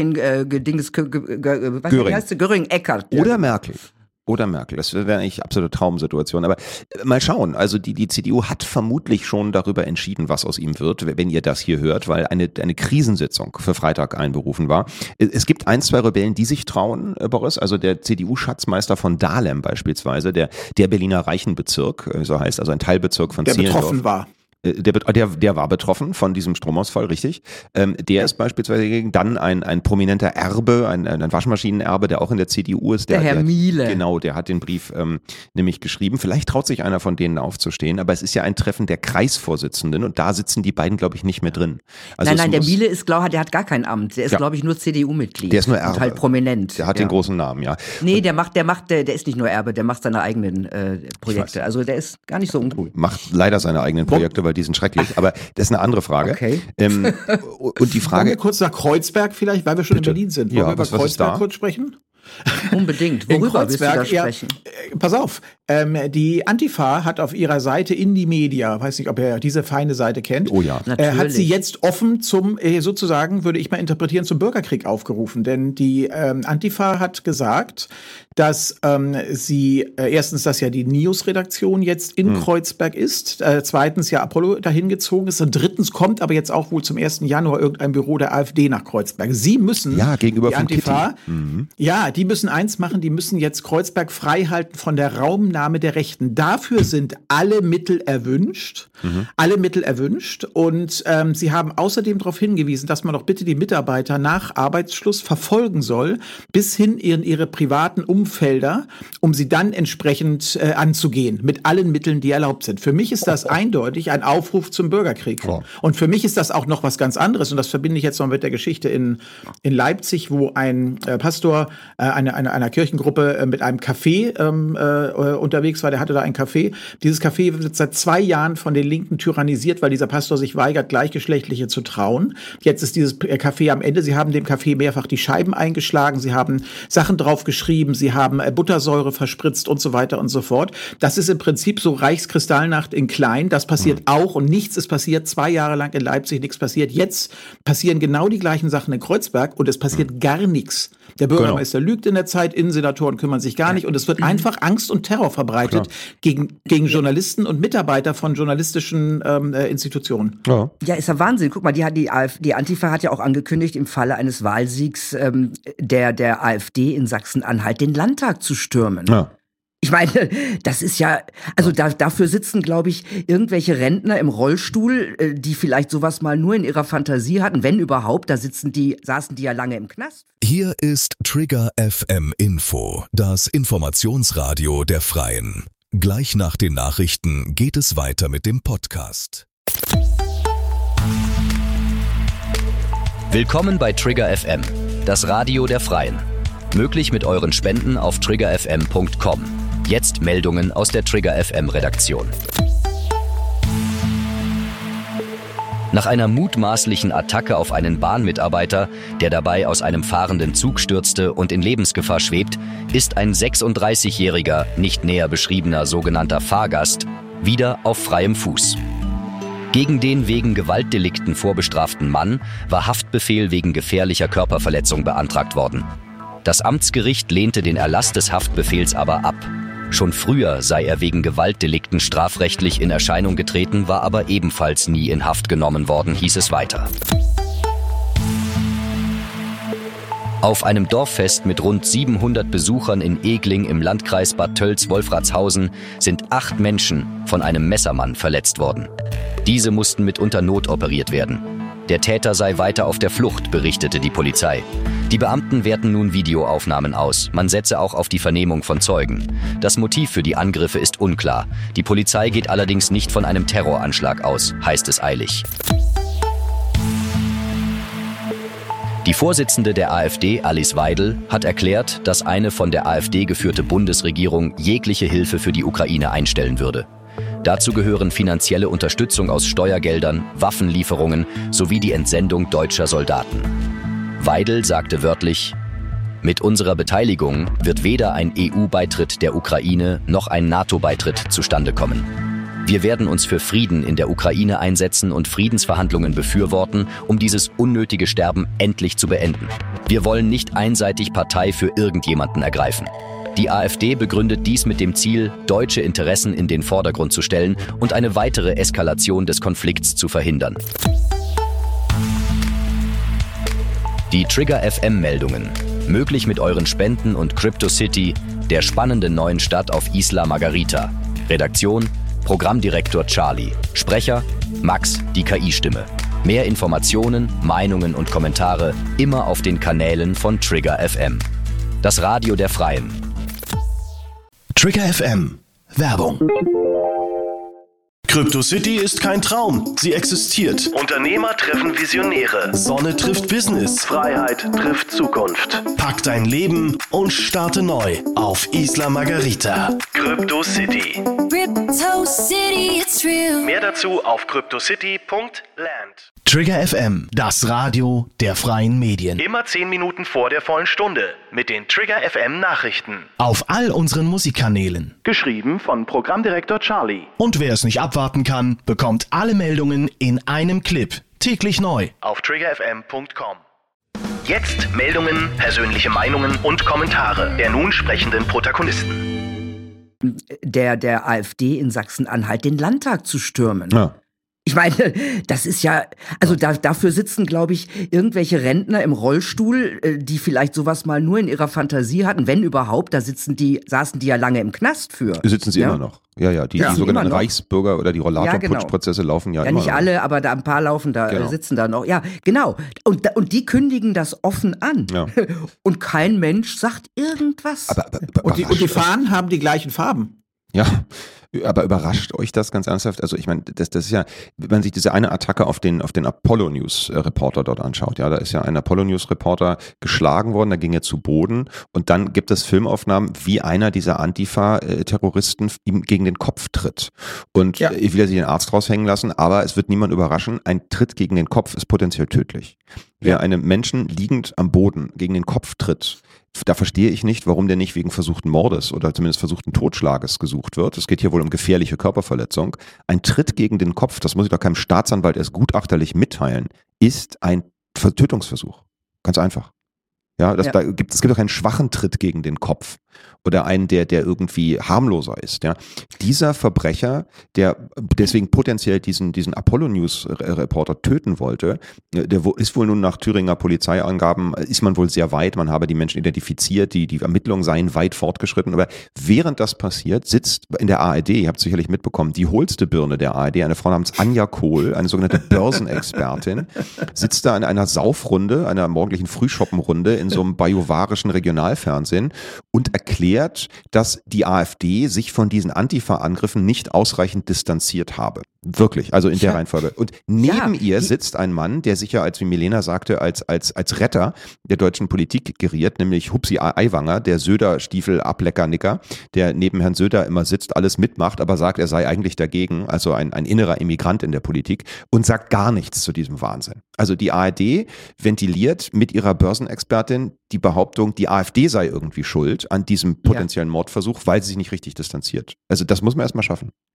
Göring-Eckardt. Oder Merkel. Oder Merkel. Das wäre eigentlich absolute Traumsituation. Aber mal schauen. Also die CDU hat vermutlich schon darüber entschieden, was aus ihm wird, wenn ihr das hier hört, weil eine Krisensitzung für Freitag einberufen war. Es gibt 1, 2 Rebellen, die sich trauen, Boris. Also der CDU-Schatzmeister von Dahlem beispielsweise, der Berliner Reichenbezirk, so heißt, also ein Teilbezirk von Zehlendorf. Der betroffen war. Der war betroffen von diesem Stromausfall, richtig. Der ist beispielsweise dann ein prominenter Erbe, ein Waschmaschinenerbe, der auch in der CDU ist. Der Herr Miele. Genau, der hat den Brief nämlich geschrieben. Vielleicht traut sich einer von denen aufzustehen, aber es ist ja ein Treffen der Kreisvorsitzenden und da sitzen die beiden, glaube ich, nicht mehr drin. Also nein, der Miele ist, der hat gar kein Amt. Der ist, glaube ich, nur CDU-Mitglied. Der ist nur Erbe. Und halt prominent. Der hat den großen Namen, ja. Nee, der ist nicht nur Erbe, der macht seine eigenen Projekte. Also der ist gar nicht so uncool. Macht leider seine eigenen Projekte, weil die sind schrecklich. Aber das ist eine andere Frage. Okay. Und die Frage. Wollen wir kurz nach Kreuzberg vielleicht, weil wir schon in Berlin sind. Wollen wir über Kreuzberg kurz sprechen? Unbedingt. Worüber willst du da sprechen? Pass auf, die Antifa hat auf ihrer Seite Indymedia, weiß nicht, ob ihr diese feine Seite kennt, hat sie jetzt offen zum, sozusagen, würde ich mal interpretieren, zum Bürgerkrieg aufgerufen. Denn die Antifa hat gesagt, dass sie erstens, dass ja die NIOS-Redaktion jetzt in Kreuzberg ist, zweitens ja Apollo dahin gezogen ist und drittens kommt aber jetzt auch wohl zum 1. Januar irgendein Büro der AfD nach Kreuzberg. Sie müssen, gegenüber die Antifa, die müssen eins machen, die müssen jetzt Kreuzberg frei halten von der Raumnahme der Rechten. Dafür sind alle Mittel erwünscht. Alle Mittel erwünscht. Und sie haben außerdem darauf hingewiesen, dass man doch bitte die Mitarbeiter nach Arbeitsschluss verfolgen soll, bis hin in ihre privaten Umfelder, um sie dann entsprechend anzugehen, mit allen Mitteln, die erlaubt sind. Für mich ist das eindeutig ein Aufruf zum Bürgerkrieg. Und für mich ist das auch noch was ganz anderes. Und das verbinde ich jetzt noch mit der Geschichte in Leipzig, wo ein Pastor einer Kirchengruppe mit einem Café unterwegs war. Der hatte da ein Café. Dieses Café wird seit 2 Jahren von den Linken tyrannisiert, weil dieser Pastor sich weigert, Gleichgeschlechtliche zu trauen. Jetzt ist dieses Café am Ende. Sie haben dem Café mehrfach die Scheiben eingeschlagen. Sie haben Sachen drauf geschrieben. Sie haben Buttersäure verspritzt und so weiter und so fort. Das ist im Prinzip so Reichskristallnacht in klein. Das passiert auch und nichts ist passiert. 2 Jahre lang in Leipzig nichts passiert. Jetzt passieren genau die gleichen Sachen in Kreuzberg und es passiert gar nichts. Der Bürgermeister lügt in der Zeit, Innensenatoren kümmern sich gar nicht und es wird einfach Angst und Terror verbreitet gegen Journalisten und Mitarbeiter von journalistischen Institutionen. Ja, ist ja Wahnsinn. Guck mal, die Antifa hat ja auch angekündigt, im Falle eines Wahlsiegs der AfD in Sachsen-Anhalt den Landtag zu stürmen. Ja. Ich meine, das ist ja, also dafür sitzen, glaube ich, irgendwelche Rentner im Rollstuhl, die vielleicht sowas mal nur in ihrer Fantasie hatten, wenn überhaupt, saßen die ja lange im Knast. Hier ist Trigger FM Info, das Informationsradio der Freien. Gleich nach den Nachrichten geht es weiter mit dem Podcast. Willkommen bei Trigger FM, das Radio der Freien. Möglich mit euren Spenden auf triggerfm.com. Jetzt Meldungen aus der Trigger FM Redaktion. Nach einer mutmaßlichen Attacke auf einen Bahnmitarbeiter, der dabei aus einem fahrenden Zug stürzte und in Lebensgefahr schwebt, ist ein 36-jähriger, nicht näher beschriebener sogenannter Fahrgast wieder auf freiem Fuß. Gegen den wegen Gewaltdelikten vorbestraften Mann war Haftbefehl wegen gefährlicher Körperverletzung beantragt worden. Das Amtsgericht lehnte den Erlass des Haftbefehls aber ab. Schon früher sei er wegen Gewaltdelikten strafrechtlich in Erscheinung getreten, war aber ebenfalls nie in Haft genommen worden, hieß es weiter. Auf einem Dorffest mit rund 700 Besuchern in Egling im Landkreis Bad Tölz-Wolfratshausen sind 8 Menschen von einem Messermann verletzt worden. Diese mussten mitunter notoperiert werden. Der Täter sei weiter auf der Flucht, berichtete die Polizei. Die Beamten werten nun Videoaufnahmen aus. Man setze auch auf die Vernehmung von Zeugen. Das Motiv für die Angriffe ist unklar. Die Polizei geht allerdings nicht von einem Terroranschlag aus, heißt es eilig. Die Vorsitzende der AfD, Alice Weidel, hat erklärt, dass eine von der AfD geführte Bundesregierung jegliche Hilfe für die Ukraine einstellen würde. Dazu gehören finanzielle Unterstützung aus Steuergeldern, Waffenlieferungen sowie die Entsendung deutscher Soldaten. Weidel sagte wörtlich: Mit unserer Beteiligung wird weder ein EU-Beitritt der Ukraine noch ein NATO-Beitritt zustande kommen. Wir werden uns für Frieden in der Ukraine einsetzen und Friedensverhandlungen befürworten, um dieses unnötige Sterben endlich zu beenden. Wir wollen nicht einseitig Partei für irgendjemanden ergreifen. Die AfD begründet dies mit dem Ziel, deutsche Interessen in den Vordergrund zu stellen und eine weitere Eskalation des Konflikts zu verhindern. Die Trigger FM-Meldungen. Möglich mit euren Spenden und CryptoCity, der spannenden neuen Stadt auf Isla Margarita. Redaktion: Programmdirektor Charlie. Sprecher: Max, die KI-Stimme. Mehr Informationen, Meinungen und Kommentare immer auf den Kanälen von Trigger FM. Das Radio der Freien. Trigger FM. Werbung. CryptoCity ist kein Traum, sie existiert. Unternehmer treffen Visionäre. Sonne trifft Business. Freiheit trifft Zukunft. Pack dein Leben und starte neu auf Isla Margarita. CryptoCity. CryptoCity, it's real. Mehr dazu auf cryptocity.land. Trigger FM, das Radio der freien Medien. Immer 10 Minuten vor der vollen Stunde mit den Trigger FM Nachrichten. Auf all unseren Musikkanälen. Geschrieben von Programmdirektor Charlie. Und wer es nicht abwarten kann, bekommt alle Meldungen in einem Clip. Täglich neu. Auf triggerfm.com. Jetzt Meldungen, persönliche Meinungen und Kommentare der nun sprechenden Protagonisten. Der AfD in Sachsen-Anhalt den Landtag zu stürmen. Ja. Ich meine, das ist ja, also dafür sitzen, glaube ich, irgendwelche Rentner im Rollstuhl, die vielleicht sowas mal nur in ihrer Fantasie hatten, wenn überhaupt, saßen die ja lange im Knast für. Sitzen sie immer noch. Ja, die sogenannten Reichsbürger oder die Rollator-Putschprozesse laufen ja immer nicht noch. alle, aber da ein paar sitzen da noch. Ja, genau. Und die kündigen das offen an. Ja. Und kein Mensch sagt irgendwas. Und die Fahnen haben die gleichen Farben. Ja, aber überrascht euch das ganz ernsthaft? Also ich meine, das ist ja, wenn man sich diese eine Attacke auf den Apollo News Reporter dort anschaut, ja, da ist ja ein Apollo News Reporter geschlagen worden, da ging er zu Boden und dann gibt es Filmaufnahmen, wie einer dieser Antifa-Terroristen ihm gegen den Kopf tritt. Und ich will ja sich den Arzt raushängen lassen, aber es wird niemand überraschen, ein Tritt gegen den Kopf ist potenziell tödlich. Wer einem Menschen liegend am Boden gegen den Kopf tritt, da verstehe ich nicht, warum der nicht wegen versuchten Mordes oder zumindest versuchten Totschlages gesucht wird. Es geht hier wohl um gefährliche Körperverletzung. Ein Tritt gegen den Kopf, das muss ich doch keinem Staatsanwalt erst gutachterlich mitteilen, ist ein Tötungsversuch. Ganz einfach. Ja, es gibt doch einen schwachen Tritt gegen den Kopf oder einen, der irgendwie harmloser ist. Ja. Dieser Verbrecher, der deswegen potenziell diesen Apollo News Reporter töten wollte, der ist wohl nun nach Thüringer Polizeiangaben, ist man wohl sehr weit, man habe die Menschen identifiziert, die Ermittlungen seien weit fortgeschritten, aber während das passiert, sitzt in der ARD, ihr habt es sicherlich mitbekommen, die hohlste Birne der ARD, eine Frau namens Anja Kohl, eine sogenannte Börsenexpertin, sitzt da in einer Saufrunde, einer morgendlichen Frühschoppenrunde in so einem bajuwarischen Regionalfernsehen und erklärt, dass die AfD sich von diesen Antifa-Angriffen nicht ausreichend distanziert habe. Wirklich, also in der Reihenfolge. Und neben ihr sitzt ein Mann, der sich ja, als wie Milena sagte, als Retter der deutschen Politik geriert, nämlich Hupsi Aiwanger, der Söder-Stiefel-Ableckernicker, der neben Herrn Söder immer sitzt, alles mitmacht, aber sagt, er sei eigentlich dagegen, also ein innerer Immigrant in der Politik und sagt gar nichts zu diesem Wahnsinn. Also die ARD ventiliert mit ihrer Börsenexpertin die Behauptung, die AfD sei irgendwie schuld an diesem potenziellen Mordversuch, weil sie sich nicht richtig distanziert. Also das muss man erstmal schaffen.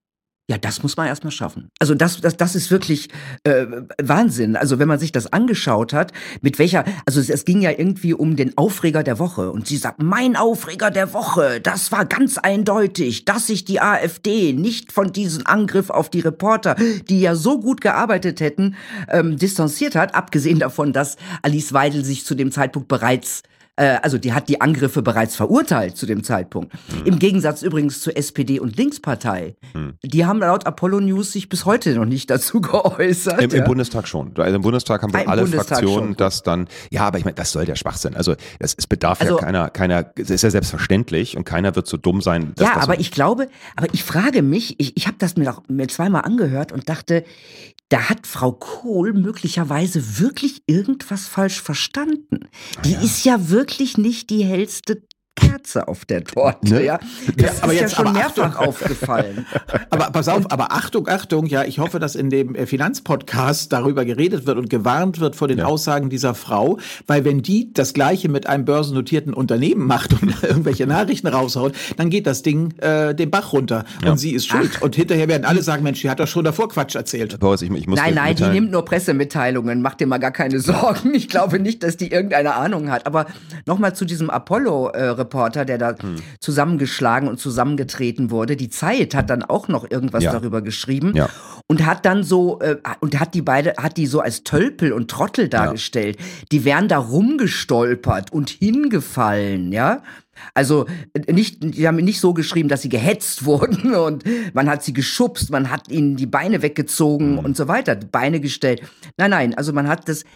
Ja, das muss man erstmal schaffen. Also das ist wirklich Wahnsinn. Also wenn man sich das angeschaut hat, mit welcher, also es ging ja irgendwie um den Aufreger der Woche. Und sie sagt, mein Aufreger der Woche, das war ganz eindeutig, dass sich die AfD nicht von diesem Angriff auf die Reporter, die ja so gut gearbeitet hätten, distanziert hat. Abgesehen davon, dass Alice Weidel sich zu dem Zeitpunkt bereits also die hat die Angriffe bereits verurteilt zu dem Zeitpunkt. Im Gegensatz übrigens zur SPD und Linkspartei. Die haben laut Apollo News sich bis heute noch nicht dazu geäußert. Im Bundestag schon. Also im Bundestag haben wir alle Fraktionen das dann, ja, aber ich meine, das soll der Schwachsinn. Also es bedarf ja keiner, es ist ja selbstverständlich und keiner wird so dumm sein. Ja, aber ich glaube, ich frage mich, ich habe das mir zweimal angehört und dachte, da hat Frau Kohl möglicherweise wirklich irgendwas falsch verstanden. Die ist ja wirklich nicht die hellste Kerze auf der Torte, Ne? ja. Das ist ja schon mehrfach aufgefallen. Aber pass auf, aber Achtung, ja, ich hoffe, dass in dem Finanzpodcast darüber geredet wird und gewarnt wird vor den Aussagen dieser Frau, weil wenn die das Gleiche mit einem börsennotierten Unternehmen macht und irgendwelche Nachrichten raushaut, dann geht das Ding den Bach runter und sie ist schuld. Und hinterher werden alle sagen, Mensch, die hat doch schon davor Quatsch erzählt. Boris, ich muss Nein, die nimmt nur Pressemitteilungen, mach dir mal gar keine Sorgen. Ich glaube nicht, dass die irgendeine Ahnung hat. Aber nochmal zu diesem Apollo-Reporter, der da zusammengeschlagen und zusammengetreten wurde. Die Zeit hat dann auch noch irgendwas darüber geschrieben und hat dann so hat die so als Tölpel und Trottel dargestellt. Die wären da rumgestolpert und hingefallen, ja. Also die haben nicht so geschrieben, dass sie gehetzt wurden und man hat sie geschubst, man hat ihnen die Beine weggezogen und so weiter, die Beine gestellt. Nein, also man hat das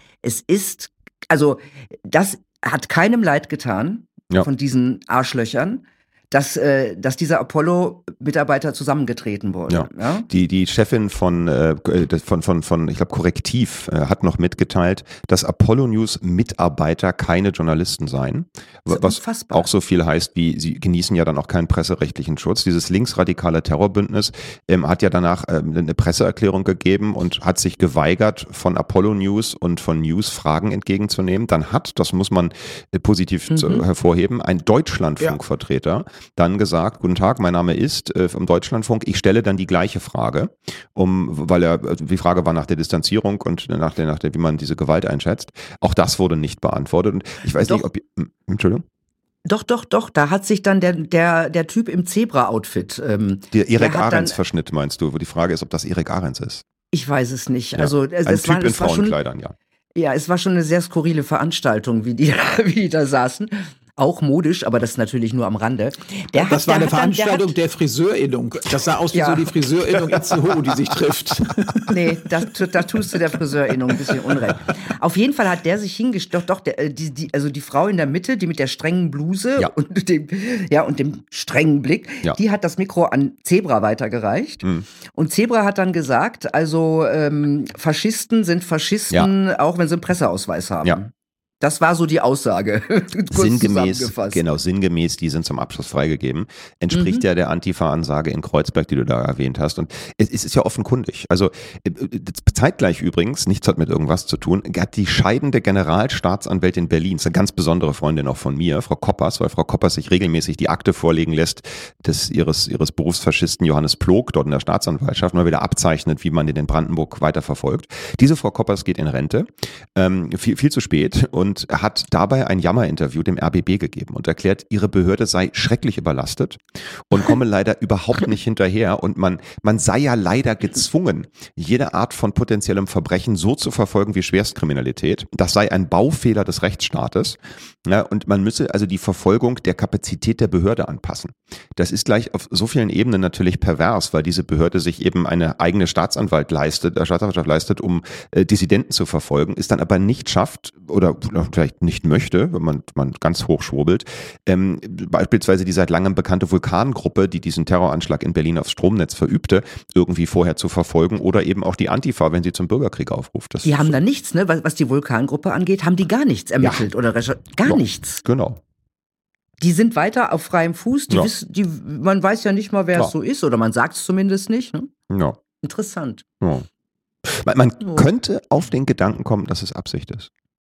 hat keinem leid getan von diesen Arschlöchern, dass dieser Apollo-Mitarbeiter zusammengetreten wurde. Ja. Die Chefin von ich glaube, Korrektiv hat noch mitgeteilt, dass Apollo News Mitarbeiter keine Journalisten seien. Was unfassbar. Auch so viel heißt, wie sie genießen ja dann auch keinen presserechtlichen Schutz. Dieses linksradikale Terrorbündnis hat ja danach eine Presseerklärung gegeben und hat sich geweigert, von Apollo News und von News Fragen entgegenzunehmen. Dann das muss man positiv hervorheben, ein Deutschlandfunkvertreter dann gesagt, guten Tag, mein Name ist vom Deutschlandfunk, ich stelle dann die gleiche Frage, weil die Frage war nach der Distanzierung und nach der, wie man diese Gewalt einschätzt. Auch das wurde nicht beantwortet und ich weiß nicht, ob Entschuldigung? Doch, da hat sich dann der Typ im Zebra-Outfit der Erik Ahrens-Verschnitt meinst du, wo die Frage ist, ob das Erik Ahrens ist? Ich weiß es nicht. Ja. Also ein Typ in Frauenkleidern, ja. Ja, es war schon eine sehr skurrile Veranstaltung, wie die da saßen. Auch modisch, aber das natürlich nur am Rande. Das war eine Veranstaltung der Friseurinnung. Das sah aus wie so die Friseurinnung Itzehoe, die sich trifft. Nee, da tust du der Friseurinnung ein bisschen Unrecht. Auf jeden Fall hat der sich hingestellt, also die Frau in der Mitte, die mit der strengen Bluse und dem strengen Blick, die hat das Mikro an Zebra weitergereicht. Und Zebra hat dann gesagt, also Faschisten sind Faschisten, auch wenn sie einen Presseausweis haben. Ja. Das war so die Aussage. Sinngemäß, die sind zum Abschluss freigegeben. Entspricht ja der Antifa-Ansage in Kreuzberg, die du da erwähnt hast. Und es ist ja offenkundig. Also zeitgleich übrigens, nichts hat mit irgendwas zu tun, hat die scheidende Generalstaatsanwältin Berlins, eine ganz besondere Freundin auch von mir, Frau Koppers, weil Frau Koppers sich regelmäßig die Akte vorlegen lässt ihres Berufsfaschisten Johannes Plog dort in der Staatsanwaltschaft, mal wieder abzeichnet, wie man den in Brandenburg weiterverfolgt. Diese Frau Koppers geht in Rente, viel zu spät, und hat dabei ein Jammerinterview dem RBB gegeben und erklärt, ihre Behörde sei schrecklich überlastet und komme leider überhaupt nicht hinterher und man sei ja leider gezwungen, jede Art von potenziellem Verbrechen so zu verfolgen wie Schwerstkriminalität. Das sei ein Baufehler des Rechtsstaates, und man müsse also die Verfolgung der Kapazität der Behörde anpassen. Das ist gleich auf so vielen Ebenen natürlich pervers, weil diese Behörde sich eben eine eigene Staatsanwaltschaft leistet, um Dissidenten zu verfolgen, es dann aber nicht schafft oder vielleicht nicht möchte, wenn man ganz hoch schwurbelt, beispielsweise die seit langem bekannte Vulkangruppe, die diesen Terroranschlag in Berlin aufs Stromnetz verübte, irgendwie vorher zu verfolgen, oder eben auch die Antifa, wenn sie zum Bürgerkrieg aufruft. Die haben da nichts, ne? Was die Vulkangruppe angeht, haben die gar nichts ermittelt oder gar nichts. Genau. Die sind weiter auf freiem Fuß, man weiß ja nicht mal, wer es so ist, oder man sagt es zumindest nicht. Ne? Ja. Interessant. Ja. Man könnte auf den Gedanken kommen, dass es Absicht ist.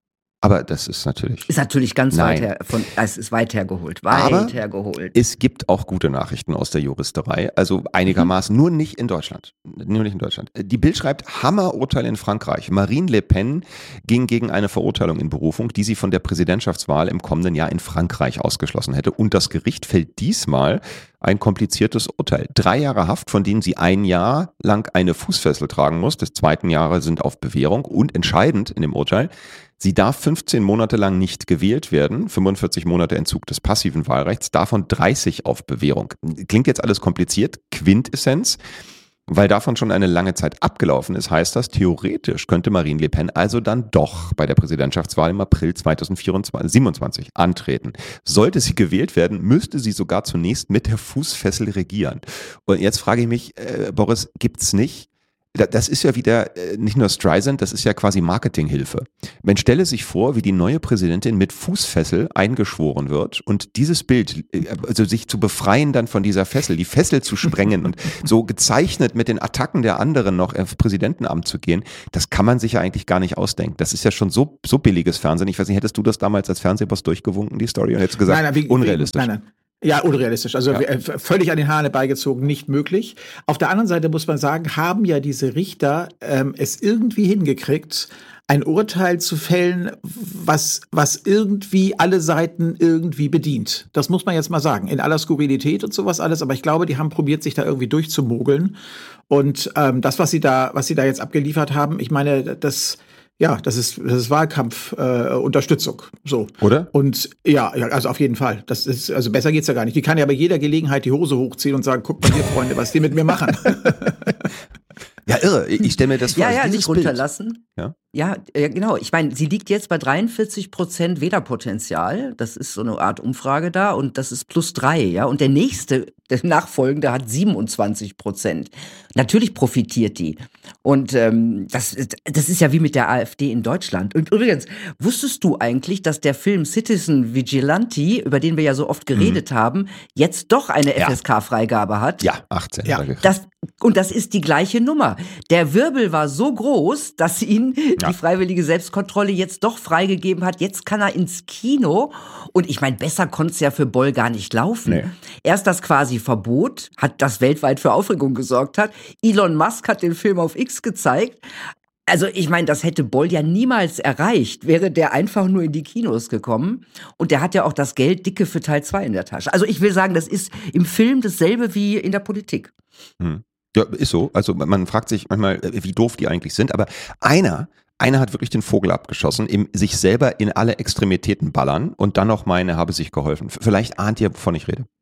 Aber das ist natürlich... Ist natürlich ganz es ist weit hergeholt. Es gibt auch gute Nachrichten aus der Juristerei, also einigermaßen, nur nicht in Deutschland. Die Bild schreibt, Hammerurteil in Frankreich. Marine Le Pen ging gegen eine Verurteilung in Berufung, die sie von der Präsidentschaftswahl im kommenden Jahr in Frankreich ausgeschlossen hätte. Und das Gericht fällt diesmal ein kompliziertes Urteil. 3 Jahre Haft, von denen sie 1 Jahr lang eine Fußfessel tragen muss. Des 2. Jahre sind auf Bewährung. Und entscheidend in dem Urteil, sie darf 15 Monate lang nicht gewählt werden, 45 Monate Entzug des passiven Wahlrechts, davon 30 auf Bewährung. Klingt jetzt alles kompliziert. Quintessenz: Weil davon schon eine lange Zeit abgelaufen ist, heißt das, theoretisch könnte Marine Le Pen also dann doch bei der Präsidentschaftswahl im April 2027 antreten. Sollte sie gewählt werden, müsste sie sogar zunächst mit der Fußfessel regieren. Und jetzt frage ich mich, Boris, gibt's nicht? Das ist ja wieder nicht nur Streisand, das ist ja quasi Marketinghilfe. Man stelle sich vor, wie die neue Präsidentin mit Fußfessel eingeschworen wird und dieses Bild, also sich zu befreien dann von dieser Fessel, die Fessel zu sprengen und so gezeichnet mit den Attacken der anderen noch auf Präsidentenamt zu gehen, das kann man sich ja eigentlich gar nicht ausdenken. Das ist ja schon so billiges Fernsehen. Ich weiß nicht, hättest du das damals als Fernsehboss durchgewunken, die Story, und hättest gesagt, unrealistisch? Nein. Ja, unrealistisch. Also völlig an den Haaren herbeigezogen, nicht möglich. Auf der anderen Seite muss man sagen, haben ja diese Richter es irgendwie hingekriegt, ein Urteil zu fällen, was irgendwie alle Seiten irgendwie bedient. Das muss man jetzt mal sagen. In aller Skurrilität und sowas alles. Aber ich glaube, die haben probiert, sich da irgendwie durchzumogeln. Und das, was sie da jetzt abgeliefert haben, ich meine, das ist Wahlkampf-Unterstützung. So. Oder? Und ja, also auf jeden Fall. Das ist, also besser geht's ja gar nicht. Die kann ja bei jeder Gelegenheit die Hose hochziehen und sagen, guck mal hier, Freunde, was die mit mir machen. Ja, irre. Ich stelle mir das vor. Ja, nicht runterlassen. Ja? Ja, genau. Ich meine, sie liegt jetzt bei 43% Wählerpotenzial. Das ist so eine Art Umfrage da und das ist +3, ja. Und der Nachfolgende hat 27%. Natürlich profitiert die. Und das ist ja wie mit der AfD in Deutschland. Und übrigens, wusstest du eigentlich, dass der Film Citizen Vigilante, über den wir ja so oft geredet haben, jetzt doch eine FSK-Freigabe hat? Ja, 18. Ja. Das ist die gleiche Nummer. Der Wirbel war so groß, dass ihn die freiwillige Selbstkontrolle jetzt doch freigegeben hat. Jetzt kann er ins Kino. Und ich meine, besser konnte es ja für Boll gar nicht laufen. Nee. Erst das quasi Verbot, das weltweit für Aufregung gesorgt hat. Elon Musk hat den Film auf X gezeigt. Also ich meine, das hätte Boll ja niemals erreicht, wäre der einfach nur in die Kinos gekommen. Und der hat ja auch das Geld dicke für Teil 2 in der Tasche. Also ich will sagen, das ist im Film dasselbe wie in der Politik. Ja, ist so. Also man fragt sich manchmal, wie doof die eigentlich sind. Aber einer hat wirklich den Vogel abgeschossen, sich selber in alle Extremitäten ballern und dann noch meine, habe sich geholfen. Vielleicht ahnt ihr, wovon ich rede.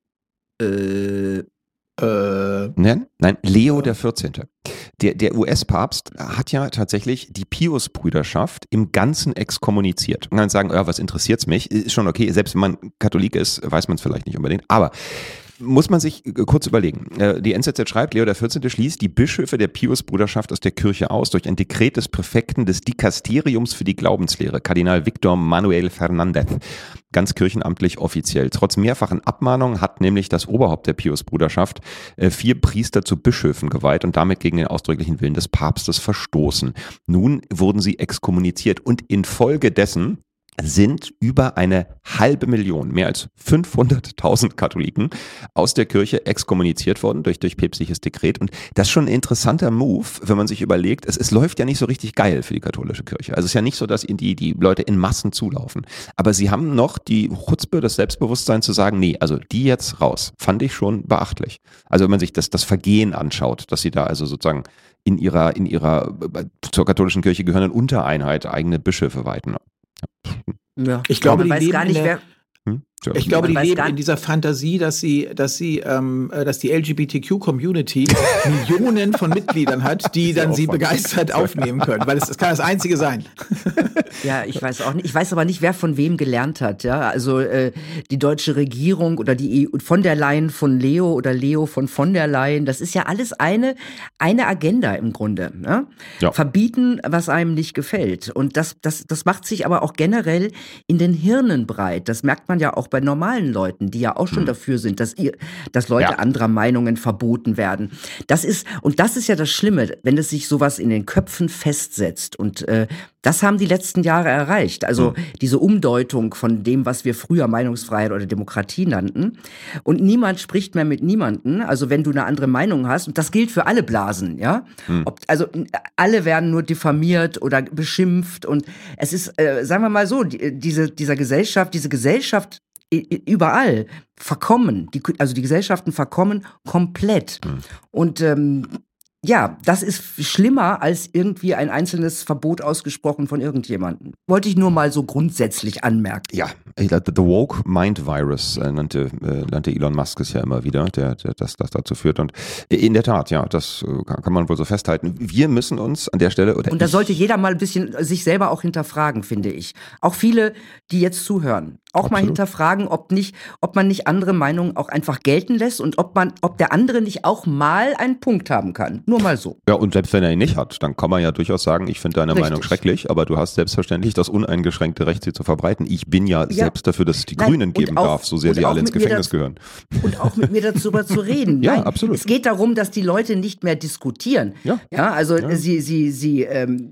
Nein, Leo der 14. Der US-Papst hat ja tatsächlich die Pius-Brüderschaft im Ganzen exkommuniziert. Und dann sagen, ja, was interessiert's mich? Ist schon okay, selbst wenn man Katholik ist, weiß man es vielleicht nicht unbedingt. Aber muss man sich kurz überlegen. Die NZZ schreibt, Leo XIV. Schließt die Bischöfe der Pius-Bruderschaft aus der Kirche aus durch ein Dekret des Präfekten des Dikasteriums für die Glaubenslehre, Kardinal Victor Manuel Fernández, ganz kirchenamtlich offiziell. Trotz mehrfachen Abmahnungen hat nämlich das Oberhaupt der Pius-Bruderschaft 4 Priester zu Bischöfen geweiht und damit gegen den ausdrücklichen Willen des Papstes verstoßen. Nun wurden sie exkommuniziert und infolgedessen sind über 500.000, mehr als 500.000 Katholiken aus der Kirche exkommuniziert worden durch päpstliches Dekret. Und das ist schon ein interessanter Move, wenn man sich überlegt, es läuft ja nicht so richtig geil für die katholische Kirche. Also es ist ja nicht so, dass ihnen die Leute in Massen zulaufen. Aber sie haben noch die Chutzpe, das Selbstbewusstsein zu sagen, nee, also die jetzt raus. Fand ich schon beachtlich. Also wenn man sich das Vergehen anschaut, dass sie da also sozusagen in ihrer zur katholischen Kirche gehörenden Untereinheit eigene Bischöfe weiten. Ja. Ich glaube, die leben in dieser Fantasie, dass die LGBTQ-Community Millionen von Mitgliedern hat, die dann sie begeistert aufnehmen können, weil das kann das Einzige sein. Ja, ich weiß auch nicht. Ich weiß aber nicht, wer von wem gelernt hat. Ja, also die deutsche Regierung oder die von der Leyen von Leo oder Leo von der Leyen. Das ist ja alles eine Agenda im Grunde. Ne? Ja. Verbieten, was einem nicht gefällt. Und das macht sich aber auch generell in den Hirnen breit. Das merkt man ja auch bei normalen Leuten, die ja auch schon dafür sind, dass Leute anderer Meinungen verboten werden. Das ist ja das Schlimme, wenn es sich sowas in den Köpfen festsetzt und Das haben die letzten Jahre erreicht. Also diese Umdeutung von dem, was wir früher Meinungsfreiheit oder Demokratie nannten. Und niemand spricht mehr mit niemandem. Also wenn du eine andere Meinung hast, und das gilt für alle Blasen, ja. Also alle werden nur diffamiert oder beschimpft. Und es ist, sagen wir mal so, diese Gesellschaft überall verkommen. Also die Gesellschaften verkommen komplett. Und ja, das ist schlimmer als irgendwie ein einzelnes Verbot ausgesprochen von irgendjemandem. Wollte ich nur mal so grundsätzlich anmerken. Ja, the woke mind virus nannte Elon Musk es ja immer wieder, der das dazu führt. Und in der Tat, ja, das kann man wohl so festhalten. Wir müssen uns an der Stelle... Und da sollte jeder mal ein bisschen sich selber auch hinterfragen, finde ich. Auch viele, die jetzt zuhören. Auch mal hinterfragen, ob man nicht andere Meinungen auch einfach gelten lässt und ob der andere nicht auch mal einen Punkt haben kann. Nur mal so. Ja, und selbst wenn er ihn nicht hat, dann kann man ja durchaus sagen, ich finde deine Meinung schrecklich, aber du hast selbstverständlich das uneingeschränkte Recht, sie zu verbreiten. Ich bin ja selbst dafür, dass es die Grünen geben darf, so sehr sie alle ins Gefängnis gehören. Und auch mit mir darüber zu reden. Ja, Nein, absolut. Es geht darum, dass die Leute nicht mehr diskutieren. Ja, also sie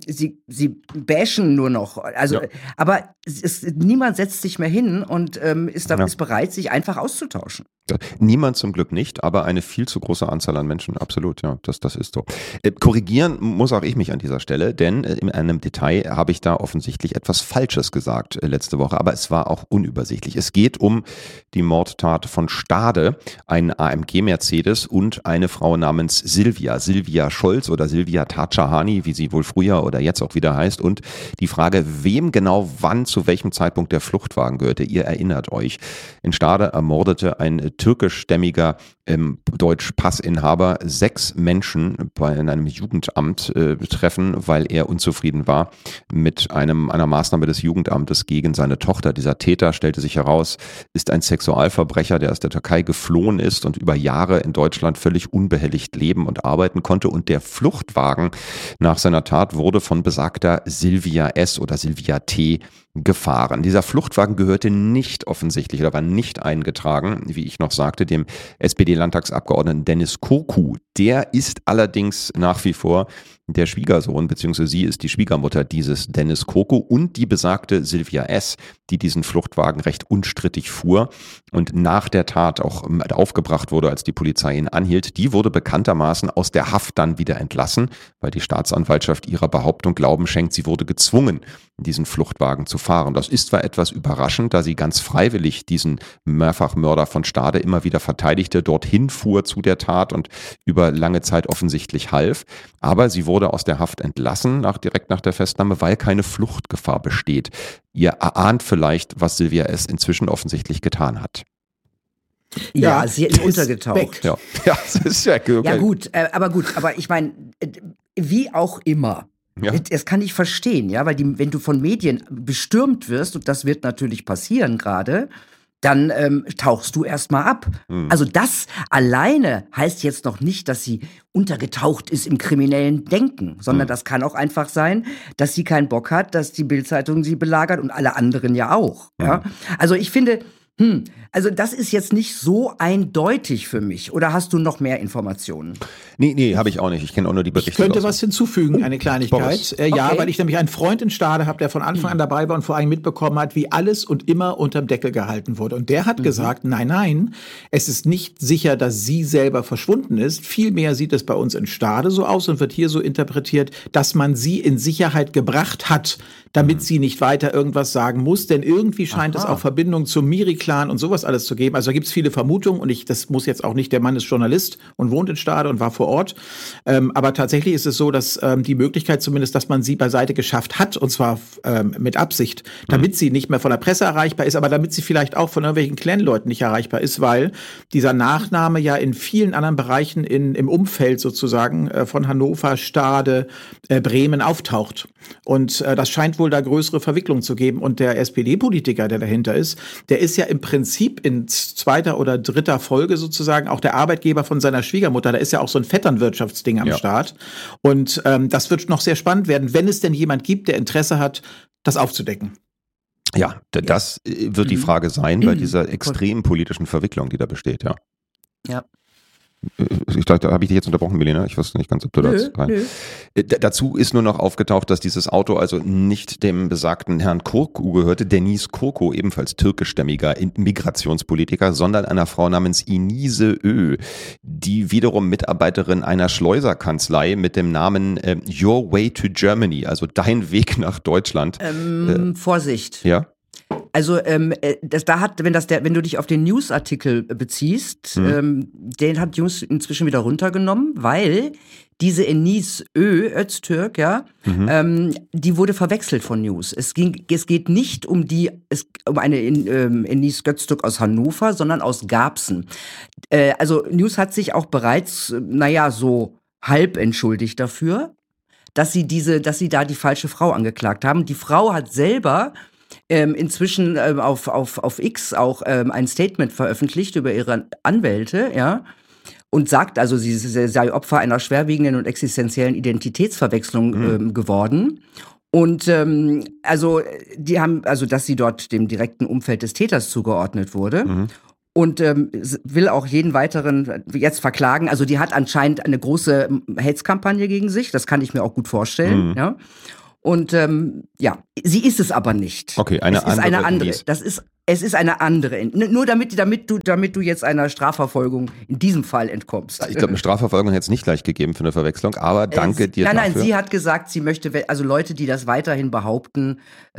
bashen nur noch. Also, aber niemand setzt sich mehr hin und ist bereit, sich einfach auszutauschen. Niemand zum Glück nicht, aber eine viel zu große Anzahl an Menschen, absolut, ja, das ist so. Korrigieren muss auch ich mich an dieser Stelle, denn in einem Detail habe ich da offensichtlich etwas Falsches gesagt letzte Woche, aber es war auch unübersichtlich. Es geht um die Mordtat von Stade, ein AMG-Mercedes und eine Frau namens Silvia Scholz oder Silvia Tadjahani, wie sie wohl früher oder jetzt auch wieder heißt, und die Frage, wem genau wann zu welchem Zeitpunkt der Fluchtwagen gehörte. Ihr erinnert euch, in Stade ermordete ein türkischstämmiger Deutsch-Passinhaber 6 Menschen in einem Jugendamt treffen, weil er unzufrieden war mit einer Maßnahme des Jugendamtes gegen seine Tochter. Dieser Täter, stellte sich heraus, ist ein Sexualverbrecher, der aus der Türkei geflohen ist und über Jahre in Deutschland völlig unbehelligt leben und arbeiten konnte. Und der Fluchtwagen nach seiner Tat wurde von besagter Silvia S. oder Silvia T. gefahren. Dieser Fluchtwagen gehörte nicht offensichtlich oder war nicht eingetragen, wie ich noch sagte, dem SPD-Landtagsabgeordneten Dennis Kurku. Der ist allerdings nach wie vor der Schwiegersohn, beziehungsweise sie ist die Schwiegermutter dieses Dennis Kurku und die besagte Silvia S., die diesen Fluchtwagen recht unstrittig fuhr und nach der Tat auch aufgebracht wurde, als die Polizei ihn anhielt. Die wurde bekanntermaßen aus der Haft dann wieder entlassen, weil die Staatsanwaltschaft ihrer Behauptung Glauben schenkt, sie wurde gezwungen, diesen Fluchtwagen zu fahren. Das ist zwar etwas überraschend, da sie ganz freiwillig diesen Mehrfachmörder von Stade immer wieder verteidigte, dorthin fuhr zu der Tat und über lange Zeit offensichtlich half, aber sie wurde aus der Haft entlassen, direkt nach der Festnahme, weil keine Fluchtgefahr besteht. Ihr erahnt vielleicht, was Silvia S. inzwischen offensichtlich getan hat. Ja, sie ist untergetaucht. Ja, es ist weg. Okay. Ja aber ich meine, wie auch immer. Ja. Das kann ich verstehen, ja, weil wenn du von Medien bestürmt wirst, und das wird natürlich passieren gerade, dann tauchst du erstmal ab. Also das alleine heißt jetzt noch nicht, dass sie untergetaucht ist im kriminellen Denken, sondern das kann auch einfach sein, dass sie keinen Bock hat, dass die Bild-Zeitung sie belagert und alle anderen ja auch. Ja? Also ich finde, also das ist jetzt nicht so eindeutig für mich. Oder hast du noch mehr Informationen? Nee, habe ich auch nicht. Ich kenne auch nur die Berichte. Ich könnte was hinzufügen, eine Kleinigkeit. Ja, weil ich nämlich einen Freund in Stade habe, der von Anfang an dabei war und vor allem mitbekommen hat, wie alles und immer unterm Deckel gehalten wurde. Und der hat gesagt, nein, es ist nicht sicher, dass sie selber verschwunden ist. Vielmehr sieht es bei uns in Stade so aus und wird hier so interpretiert, dass man sie in Sicherheit gebracht hat, damit sie nicht weiter irgendwas sagen muss. Denn irgendwie scheint es auch Verbindungen zum Miri-Clan und sowas alles zu geben. Also da gibt es viele Vermutungen und das muss jetzt auch nicht, der Mann ist Journalist und wohnt in Stade und war vor Ort. Aber tatsächlich ist es so, dass die Möglichkeit zumindest, dass man sie beiseite geschafft hat, und zwar mit Absicht, damit sie nicht mehr von der Presse erreichbar ist, aber damit sie vielleicht auch von irgendwelchen Clan-Leuten nicht erreichbar ist, weil dieser Nachname ja in vielen anderen Bereichen im Umfeld sozusagen von Hannover, Stade, Bremen auftaucht. Und das scheint wohl da größere Verwicklungen zu geben. Und der SPD-Politiker, der dahinter ist, der ist ja im Prinzip in 2. oder 3. Folge sozusagen auch der Arbeitgeber von seiner Schwiegermutter. Da ist ja auch so ein Vetternwirtschaftsding am Start. Und das wird noch sehr spannend werden, wenn es denn jemand gibt, der Interesse hat, das aufzudecken. Ja, das wird die Frage sein bei dieser extremen politischen Verwicklung, die da besteht, ja. Ja. Ich glaube, da habe ich dich jetzt unterbrochen, Milena. Ich wusste nicht ganz, ob du das rein. Dazu ist nur noch aufgetaucht, dass dieses Auto also nicht dem besagten Herrn Kurku gehörte, Deniz Kurku, ebenfalls türkischstämmiger Migrationspolitiker, sondern einer Frau namens Inise Ö, die wiederum Mitarbeiterin einer Schleuserkanzlei mit dem Namen Your Way to Germany, also dein Weg nach Deutschland. Vorsicht. Ja. Also wenn du dich auf den Newsartikel beziehst, den hat News inzwischen wieder runtergenommen, weil diese Enis Öztürk, die wurde verwechselt von News. Es geht nicht um eine Enis Öztürk aus Hannover, sondern aus Garbsen. Also News hat sich auch bereits, so halb entschuldigt dafür, dass sie da die falsche Frau angeklagt haben. Die Frau hat selber inzwischen auf X auch ein Statement veröffentlicht über ihre Anwälte, und sagt also, sie sei Opfer einer schwerwiegenden und existenziellen Identitätsverwechslung geworden. Und die haben, dass sie dort dem direkten Umfeld des Täters zugeordnet wurde. Und will auch jeden weiteren jetzt verklagen. Also die hat anscheinend eine große Hetzkampagne gegen sich, das kann ich mir auch gut vorstellen, ja. Und sie ist es aber nicht. Okay, eine andere. Es ist eine andere. Nur damit du jetzt einer Strafverfolgung in diesem Fall entkommst. Ich glaube, eine Strafverfolgung hätte es nicht gleich gegeben für eine Verwechslung, aber danke dir dafür. Nein, sie hat gesagt, sie möchte, also Leute, die das weiterhin behaupten,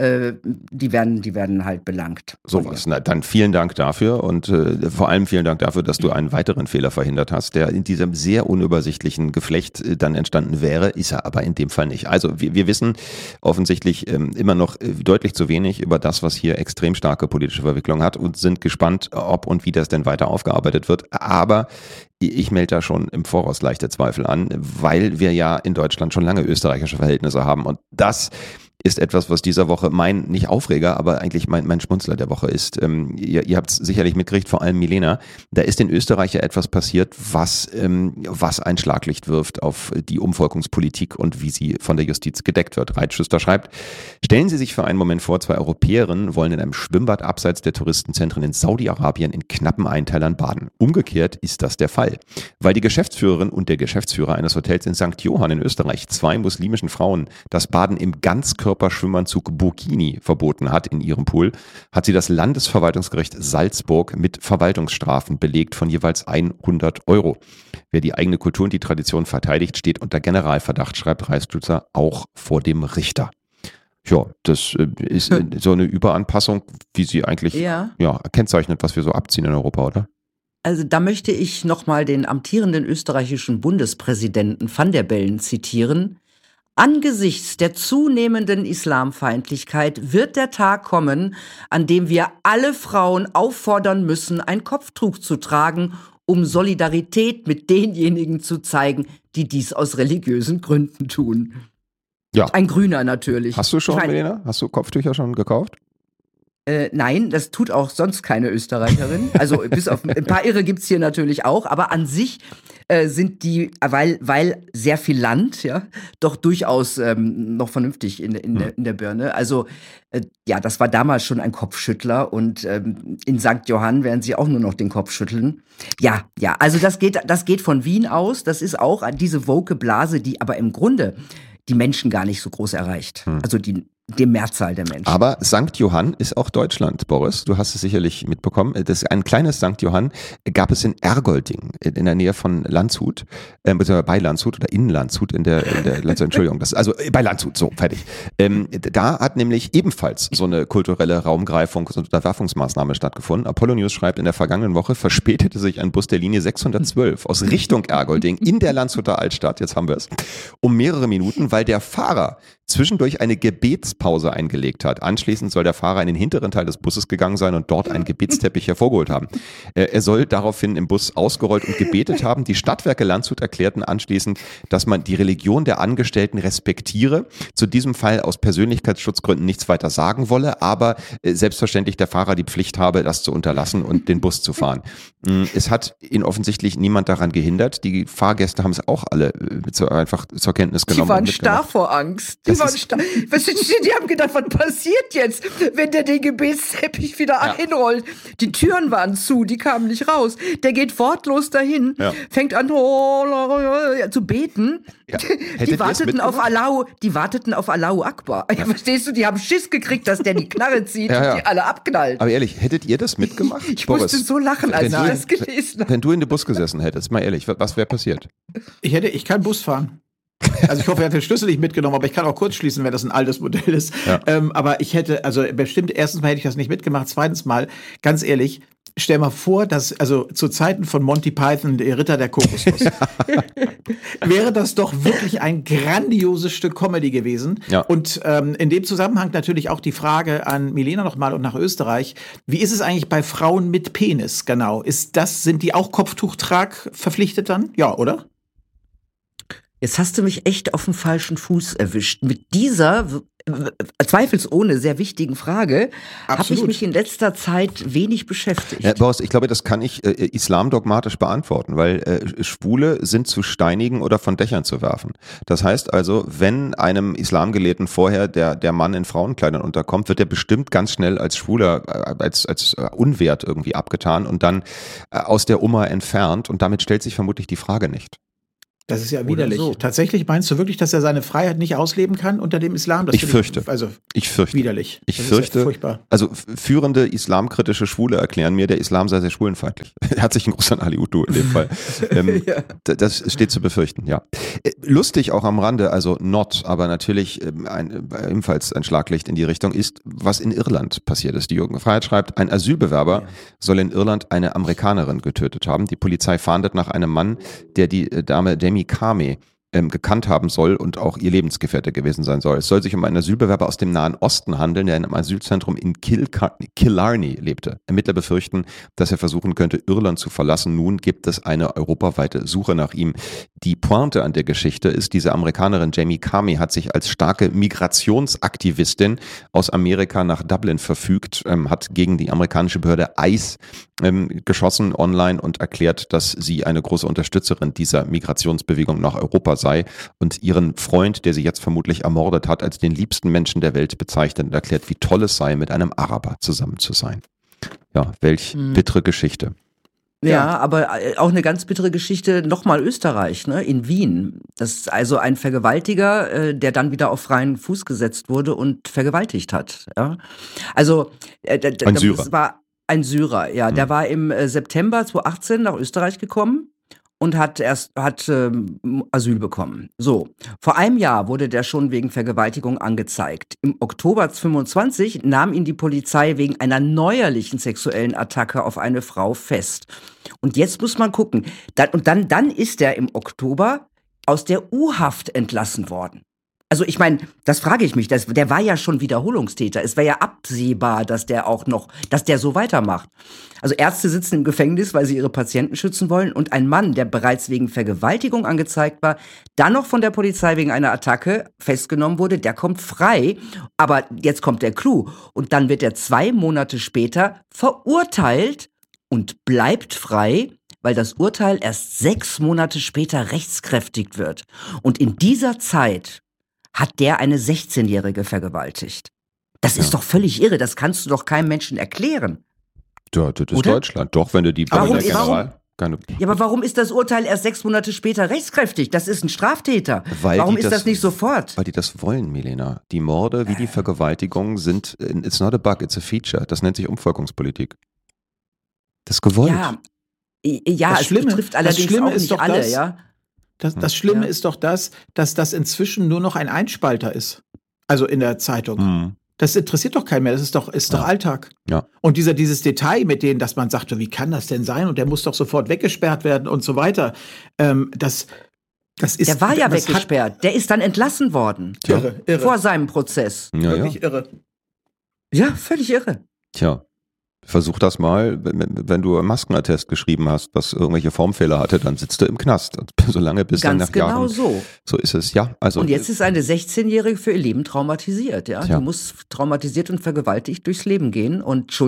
die werden halt belangt. Sowas. Na, dann vielen Dank dafür und vor allem vielen Dank dafür, dass du einen weiteren Fehler verhindert hast, der in diesem sehr unübersichtlichen Geflecht dann entstanden wäre, ist er aber in dem Fall nicht. Also wir wissen offensichtlich immer noch deutlich zu wenig über das, was hier extrem starke politische Verwicklung hat und sind gespannt, ob und wie das denn weiter aufgearbeitet wird. Aber ich melde da schon im Voraus leichte Zweifel an, weil wir ja in Deutschland schon lange österreichische Verhältnisse haben. Und das ist etwas, was dieser Woche nicht Aufreger, aber eigentlich mein Schmunzler der Woche ist. Ihr habt es sicherlich mitgekriegt, vor allem Milena, da ist in Österreich ja etwas passiert, was ein Schlaglicht wirft auf die Umvolkungspolitik und wie sie von der Justiz gedeckt wird. Reitschüster schreibt, stellen Sie sich für einen Moment vor, 2 Europäerinnen wollen in einem Schwimmbad abseits der Touristenzentren in Saudi-Arabien in knappen Einteilern baden. Umgekehrt ist das der Fall. Weil die Geschäftsführerin und der Geschäftsführer eines Hotels in St. Johann in Österreich 2 muslimischen Frauen das Baden im Ganzkörperschwimmanzug Burkini verboten hat in ihrem Pool, hat sie das Landesverwaltungsgericht Salzburg mit Verwaltungsstrafen belegt von jeweils 100 €. Wer die eigene Kultur und die Tradition verteidigt, steht unter Generalverdacht, schreibt Reisstützer, auch vor dem Richter. Ja, das ist so eine Überanpassung, wie sie eigentlich kennzeichnet, was wir so abziehen in Europa, oder? Also da möchte ich nochmal den amtierenden österreichischen Bundespräsidenten Van der Bellen zitieren. Angesichts der zunehmenden Islamfeindlichkeit wird der Tag kommen, an dem wir alle Frauen auffordern müssen, ein Kopftuch zu tragen, um Solidarität mit denjenigen zu zeigen, die dies aus religiösen Gründen tun. Ja. Ein Grüner natürlich. Hast du schon, Milena? Hast du Kopftücher schon gekauft? Nein, das tut auch sonst keine Österreicherin. Also bis auf ein paar Irre gibt's hier natürlich auch, aber an sich sind die, weil sehr viel Land, doch durchaus noch vernünftig in der Birne. Also das war damals schon ein Kopfschüttler und in St. Johann werden sie auch nur noch den Kopf schütteln. Ja, also das geht von Wien aus. Das ist auch diese woke Blase, die aber im Grunde die Menschen gar nicht so groß erreicht. Also die Mehrzahl der Menschen. Aber St. Johann ist auch Deutschland, Boris. Du hast es sicherlich mitbekommen. Ein kleines St. Johann gab es in Ergolding, in der Nähe von Landshut, beziehungsweise bei Landshut oder in Landshut, in der Entschuldigung, bei Landshut, so, fertig. Da hat nämlich ebenfalls so eine kulturelle Raumgreifungs- und Unterwerfungsmaßnahme stattgefunden. Apollo News schreibt, in der vergangenen Woche verspätete sich ein Bus der Linie 612 aus Richtung Ergolding in der Landshuter Altstadt, jetzt haben wir es, um mehrere Minuten, weil der Fahrer zwischendurch eine Gebetspause eingelegt hat. Anschließend soll der Fahrer in den hinteren Teil des Busses gegangen sein und dort einen Gebetsteppich hervorgeholt haben. Er soll daraufhin im Bus ausgerollt und gebetet haben. Die Stadtwerke Landshut erklärten anschließend, dass man die Religion der Angestellten respektiere. Zu diesem Fall aus Persönlichkeitsschutzgründen nichts weiter sagen wolle, aber selbstverständlich der Fahrer die Pflicht habe, das zu unterlassen und den Bus zu fahren. Es hat ihn offensichtlich niemand daran gehindert. Die Fahrgäste haben es auch alle einfach zur Kenntnis genommen. Die waren starr vor Angst. Was steht Die haben gedacht, was passiert jetzt, wenn der den Gebetsteppich wieder einrollt? Die Türen waren zu, die kamen nicht raus. Der geht wortlos dahin, fängt an zu beten. Ja. Die warteten auf Allahu Akbar. Ja, verstehst du, die haben Schiss gekriegt, dass der die Knarre zieht und die alle abknallt. Aber ehrlich, hättet ihr das mitgemacht? Ich musste so lachen, als ich das gelesen habe. Wenn du in dem Bus gesessen hättest, mal ehrlich, was wäre passiert? Ich kann Bus fahren. Also ich hoffe, er hat den Schlüssel nicht mitgenommen, aber ich kann auch kurz schließen, wenn das ein altes Modell ist. Ja. Aber ich hätte, also bestimmt, erstens mal hätte ich das nicht mitgemacht, zweitens mal, ganz ehrlich, stell mal vor, dass, also zu Zeiten von Monty Python, der Ritter der Kokosnuss, wäre das doch wirklich ein grandioses Stück Comedy gewesen. Ja. Und in dem Zusammenhang natürlich auch die Frage an Milena nochmal und nach Österreich. Wie ist es eigentlich bei Frauen mit Penis, genau? Sind die auch Kopftuchtrag verpflichtet dann? Ja, oder? Jetzt hast du mich echt auf dem falschen Fuß erwischt. Mit dieser zweifelsohne sehr wichtigen Frage habe ich mich in letzter Zeit wenig beschäftigt. Ja, Boris, ich glaube, das kann ich islamdogmatisch beantworten, weil Schwule sind zu steinigen oder von Dächern zu werfen. Das heißt also, wenn einem Islamgelehrten vorher der Mann in Frauenkleidern unterkommt, wird er bestimmt ganz schnell als Schwuler, als unwert irgendwie abgetan und dann aus der Umma entfernt, und damit stellt sich vermutlich die Frage nicht. Das ist ja widerlich. So. Tatsächlich meinst du wirklich, dass er seine Freiheit nicht ausleben kann unter dem Islam? Das ich fürchte. Ich fürchte. Widerlich. Ich fürchte. Furchtbar. Also führende islamkritische Schwule erklären mir, der Islam sei sehr schwulenfeindlich. Herzlichen Gruß an Ali Utu in dem Fall. Das steht zu befürchten, ja. Lustig auch am Rande, also aber natürlich ebenfalls ein Schlaglicht in die Richtung ist, was in Irland passiert ist. Die Jürgen Freiheit schreibt, ein Asylbewerber soll in Irland eine Amerikanerin getötet haben. Die Polizei fahndet nach einem Mann, der die Dame Demi Kame gekannt haben soll und auch ihr Lebensgefährte gewesen sein soll. Es soll sich um einen Asylbewerber aus dem Nahen Osten handeln, der in einem Asylzentrum in Killarney lebte. Ermittler befürchten, dass er versuchen könnte, Irland zu verlassen. Nun gibt es eine europaweite Suche nach ihm. Die Pointe an der Geschichte ist, diese Amerikanerin Jamie Kame hat sich als starke Migrationsaktivistin aus Amerika nach Dublin verfügt, hat gegen die amerikanische Behörde ICE geschossen online und erklärt, dass sie eine große Unterstützerin dieser Migrationsbewegung nach Europa sei und ihren Freund, der sie jetzt vermutlich ermordet hat, als den liebsten Menschen der Welt bezeichnet und erklärt, wie toll es sei, mit einem Araber zusammen zu sein. Ja, welch bittere Geschichte. Ja, aber auch eine ganz bittere Geschichte, nochmal Österreich, ne, in Wien. Das ist also ein Vergewaltiger, der dann wieder auf freien Fuß gesetzt wurde und vergewaltigt hat. Ja? Also, ein Syrer. Das war ein Syrer, ja. Der war im September 2018 nach Österreich gekommen und hat Asyl bekommen. So, vor einem Jahr wurde der schon wegen Vergewaltigung angezeigt. Im Oktober 2025 nahm ihn die Polizei wegen einer neuerlichen sexuellen Attacke auf eine Frau fest. Und jetzt muss man gucken. Dann ist er im Oktober aus der U-Haft entlassen worden. Also ich meine, das frage ich mich, der war ja schon Wiederholungstäter. Es war ja absehbar, dass der so weitermacht. Also Ärzte sitzen im Gefängnis, weil sie ihre Patienten schützen wollen, und ein Mann, der bereits wegen Vergewaltigung angezeigt war, dann noch von der Polizei wegen einer Attacke festgenommen wurde, der kommt frei. Aber jetzt kommt der Clou. Und dann wird er 2 Monate später verurteilt und bleibt frei, weil das Urteil erst 6 Monate später rechtskräftig wird. Und in dieser Zeit hat der eine 16-Jährige vergewaltigt. Das ist doch völlig irre, das kannst du doch keinem Menschen erklären. Ja, das ist Deutschland. Doch, wenn du die aber warum ist das Urteil erst 6 Monate später rechtskräftig? Das ist ein Straftäter. Warum ist das nicht sofort? Weil die das wollen, Milena. Die Morde wie die Vergewaltigungen sind, it's not a bug, it's a feature. Das nennt sich Umvolkungspolitik. Das ist gewollt. Ja, es betrifft allerdings auch nicht alle, ja. Das Schlimme ist doch dass das inzwischen nur noch ein Einspalter ist. Also in der Zeitung. Das interessiert doch keinen mehr. Das ist doch Alltag. Ja. Und dieses Detail mit denen, dass man sagt, wie kann das denn sein? Und der muss doch sofort weggesperrt werden und so weiter. Das ist. Der war ja weggesperrt. Der ist dann entlassen worden. Irre. Vor seinem Prozess. Wirklich irre. Ja, völlig irre. Tja. Versuch das mal, wenn du einen Maskenattest geschrieben hast, was irgendwelche Formfehler hatte, dann sitzt du im Knast. Solange bis dann nach Jahren. Ganz genau so. So ist es, ja. Also, und jetzt ist eine 16-Jährige für ihr Leben traumatisiert. Ja? Du musst traumatisiert und vergewaltigt durchs Leben gehen. Und Schuld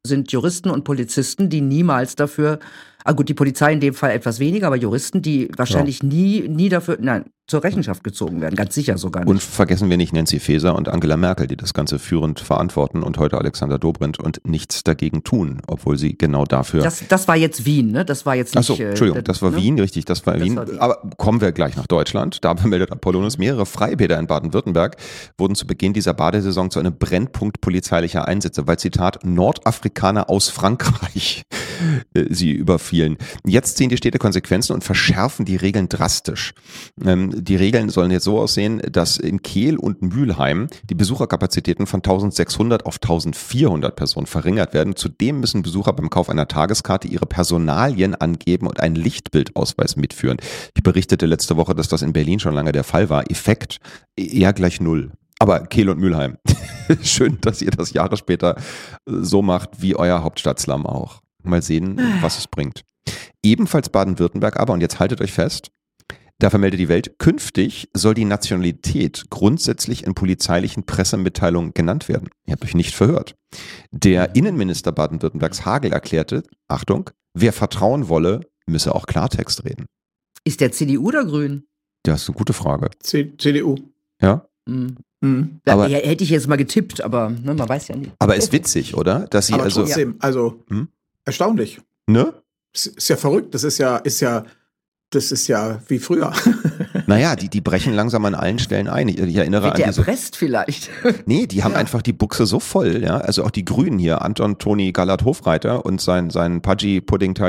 sind Juristen und Polizisten, die niemals dafür, gut, die Polizei in dem Fall etwas weniger, aber Juristen, die wahrscheinlich nie dafür, zur Rechenschaft gezogen werden, ganz sicher sogar nicht. Und vergessen wir nicht Nancy Faeser und Angela Merkel, die das Ganze führend verantworten und heute Alexander Dobrindt und nichts dagegen tun, obwohl sie genau dafür... Das war jetzt Wien, ne? Das war jetzt nicht... Achso, Entschuldigung, das war Wien, richtig, das war Wien. Aber kommen wir gleich nach Deutschland. Da meldet Apollonius, mehrere Freibäder in Baden-Württemberg wurden zu Beginn dieser Badesaison zu einem Brennpunkt polizeilicher Einsätze, weil, Zitat, Nordafrikaner aus Frankreich sie überfielen. Jetzt ziehen die Städte Konsequenzen und verschärfen die Regeln drastisch. Die Regeln sollen jetzt so aussehen, dass in Kehl und Mülheim die Besucherkapazitäten von 1600 auf 1400 Personen verringert werden. Zudem müssen Besucher beim Kauf einer Tageskarte ihre Personalien angeben und einen Lichtbildausweis mitführen. Ich berichtete letzte Woche, dass das in Berlin schon lange der Fall war. Effekt eher gleich 0. Aber Kehl und Mülheim, schön, dass ihr das Jahre später so macht wie euer Hauptstadtslum auch. Mal sehen, was es bringt. Ebenfalls Baden-Württemberg aber, und jetzt haltet euch fest, da vermeldet die Welt, künftig soll die Nationalität grundsätzlich in polizeilichen Pressemitteilungen genannt werden. Ihr habt euch nicht verhört. Der Innenminister Baden-Württembergs Hagel erklärte, Achtung, wer vertrauen wolle, müsse auch Klartext reden. Ist der CDU oder Grün? Das ist eine gute Frage. CDU. Ja? Aber hätte ich jetzt mal getippt, aber man weiß ja nicht. Aber ist witzig, oder? Dass sie aber trotzdem, erstaunlich. Ne? Ist ja verrückt, das ist ja wie früher. Naja, die brechen langsam an allen Stellen ein. Ich erinnere Wird an der diese... erpresst vielleicht? Nee, die haben einfach die Buchse so voll, ja. Also auch die Grünen hier, Anton Toni Gallert Hofreiter und sein Pudgy-Pudding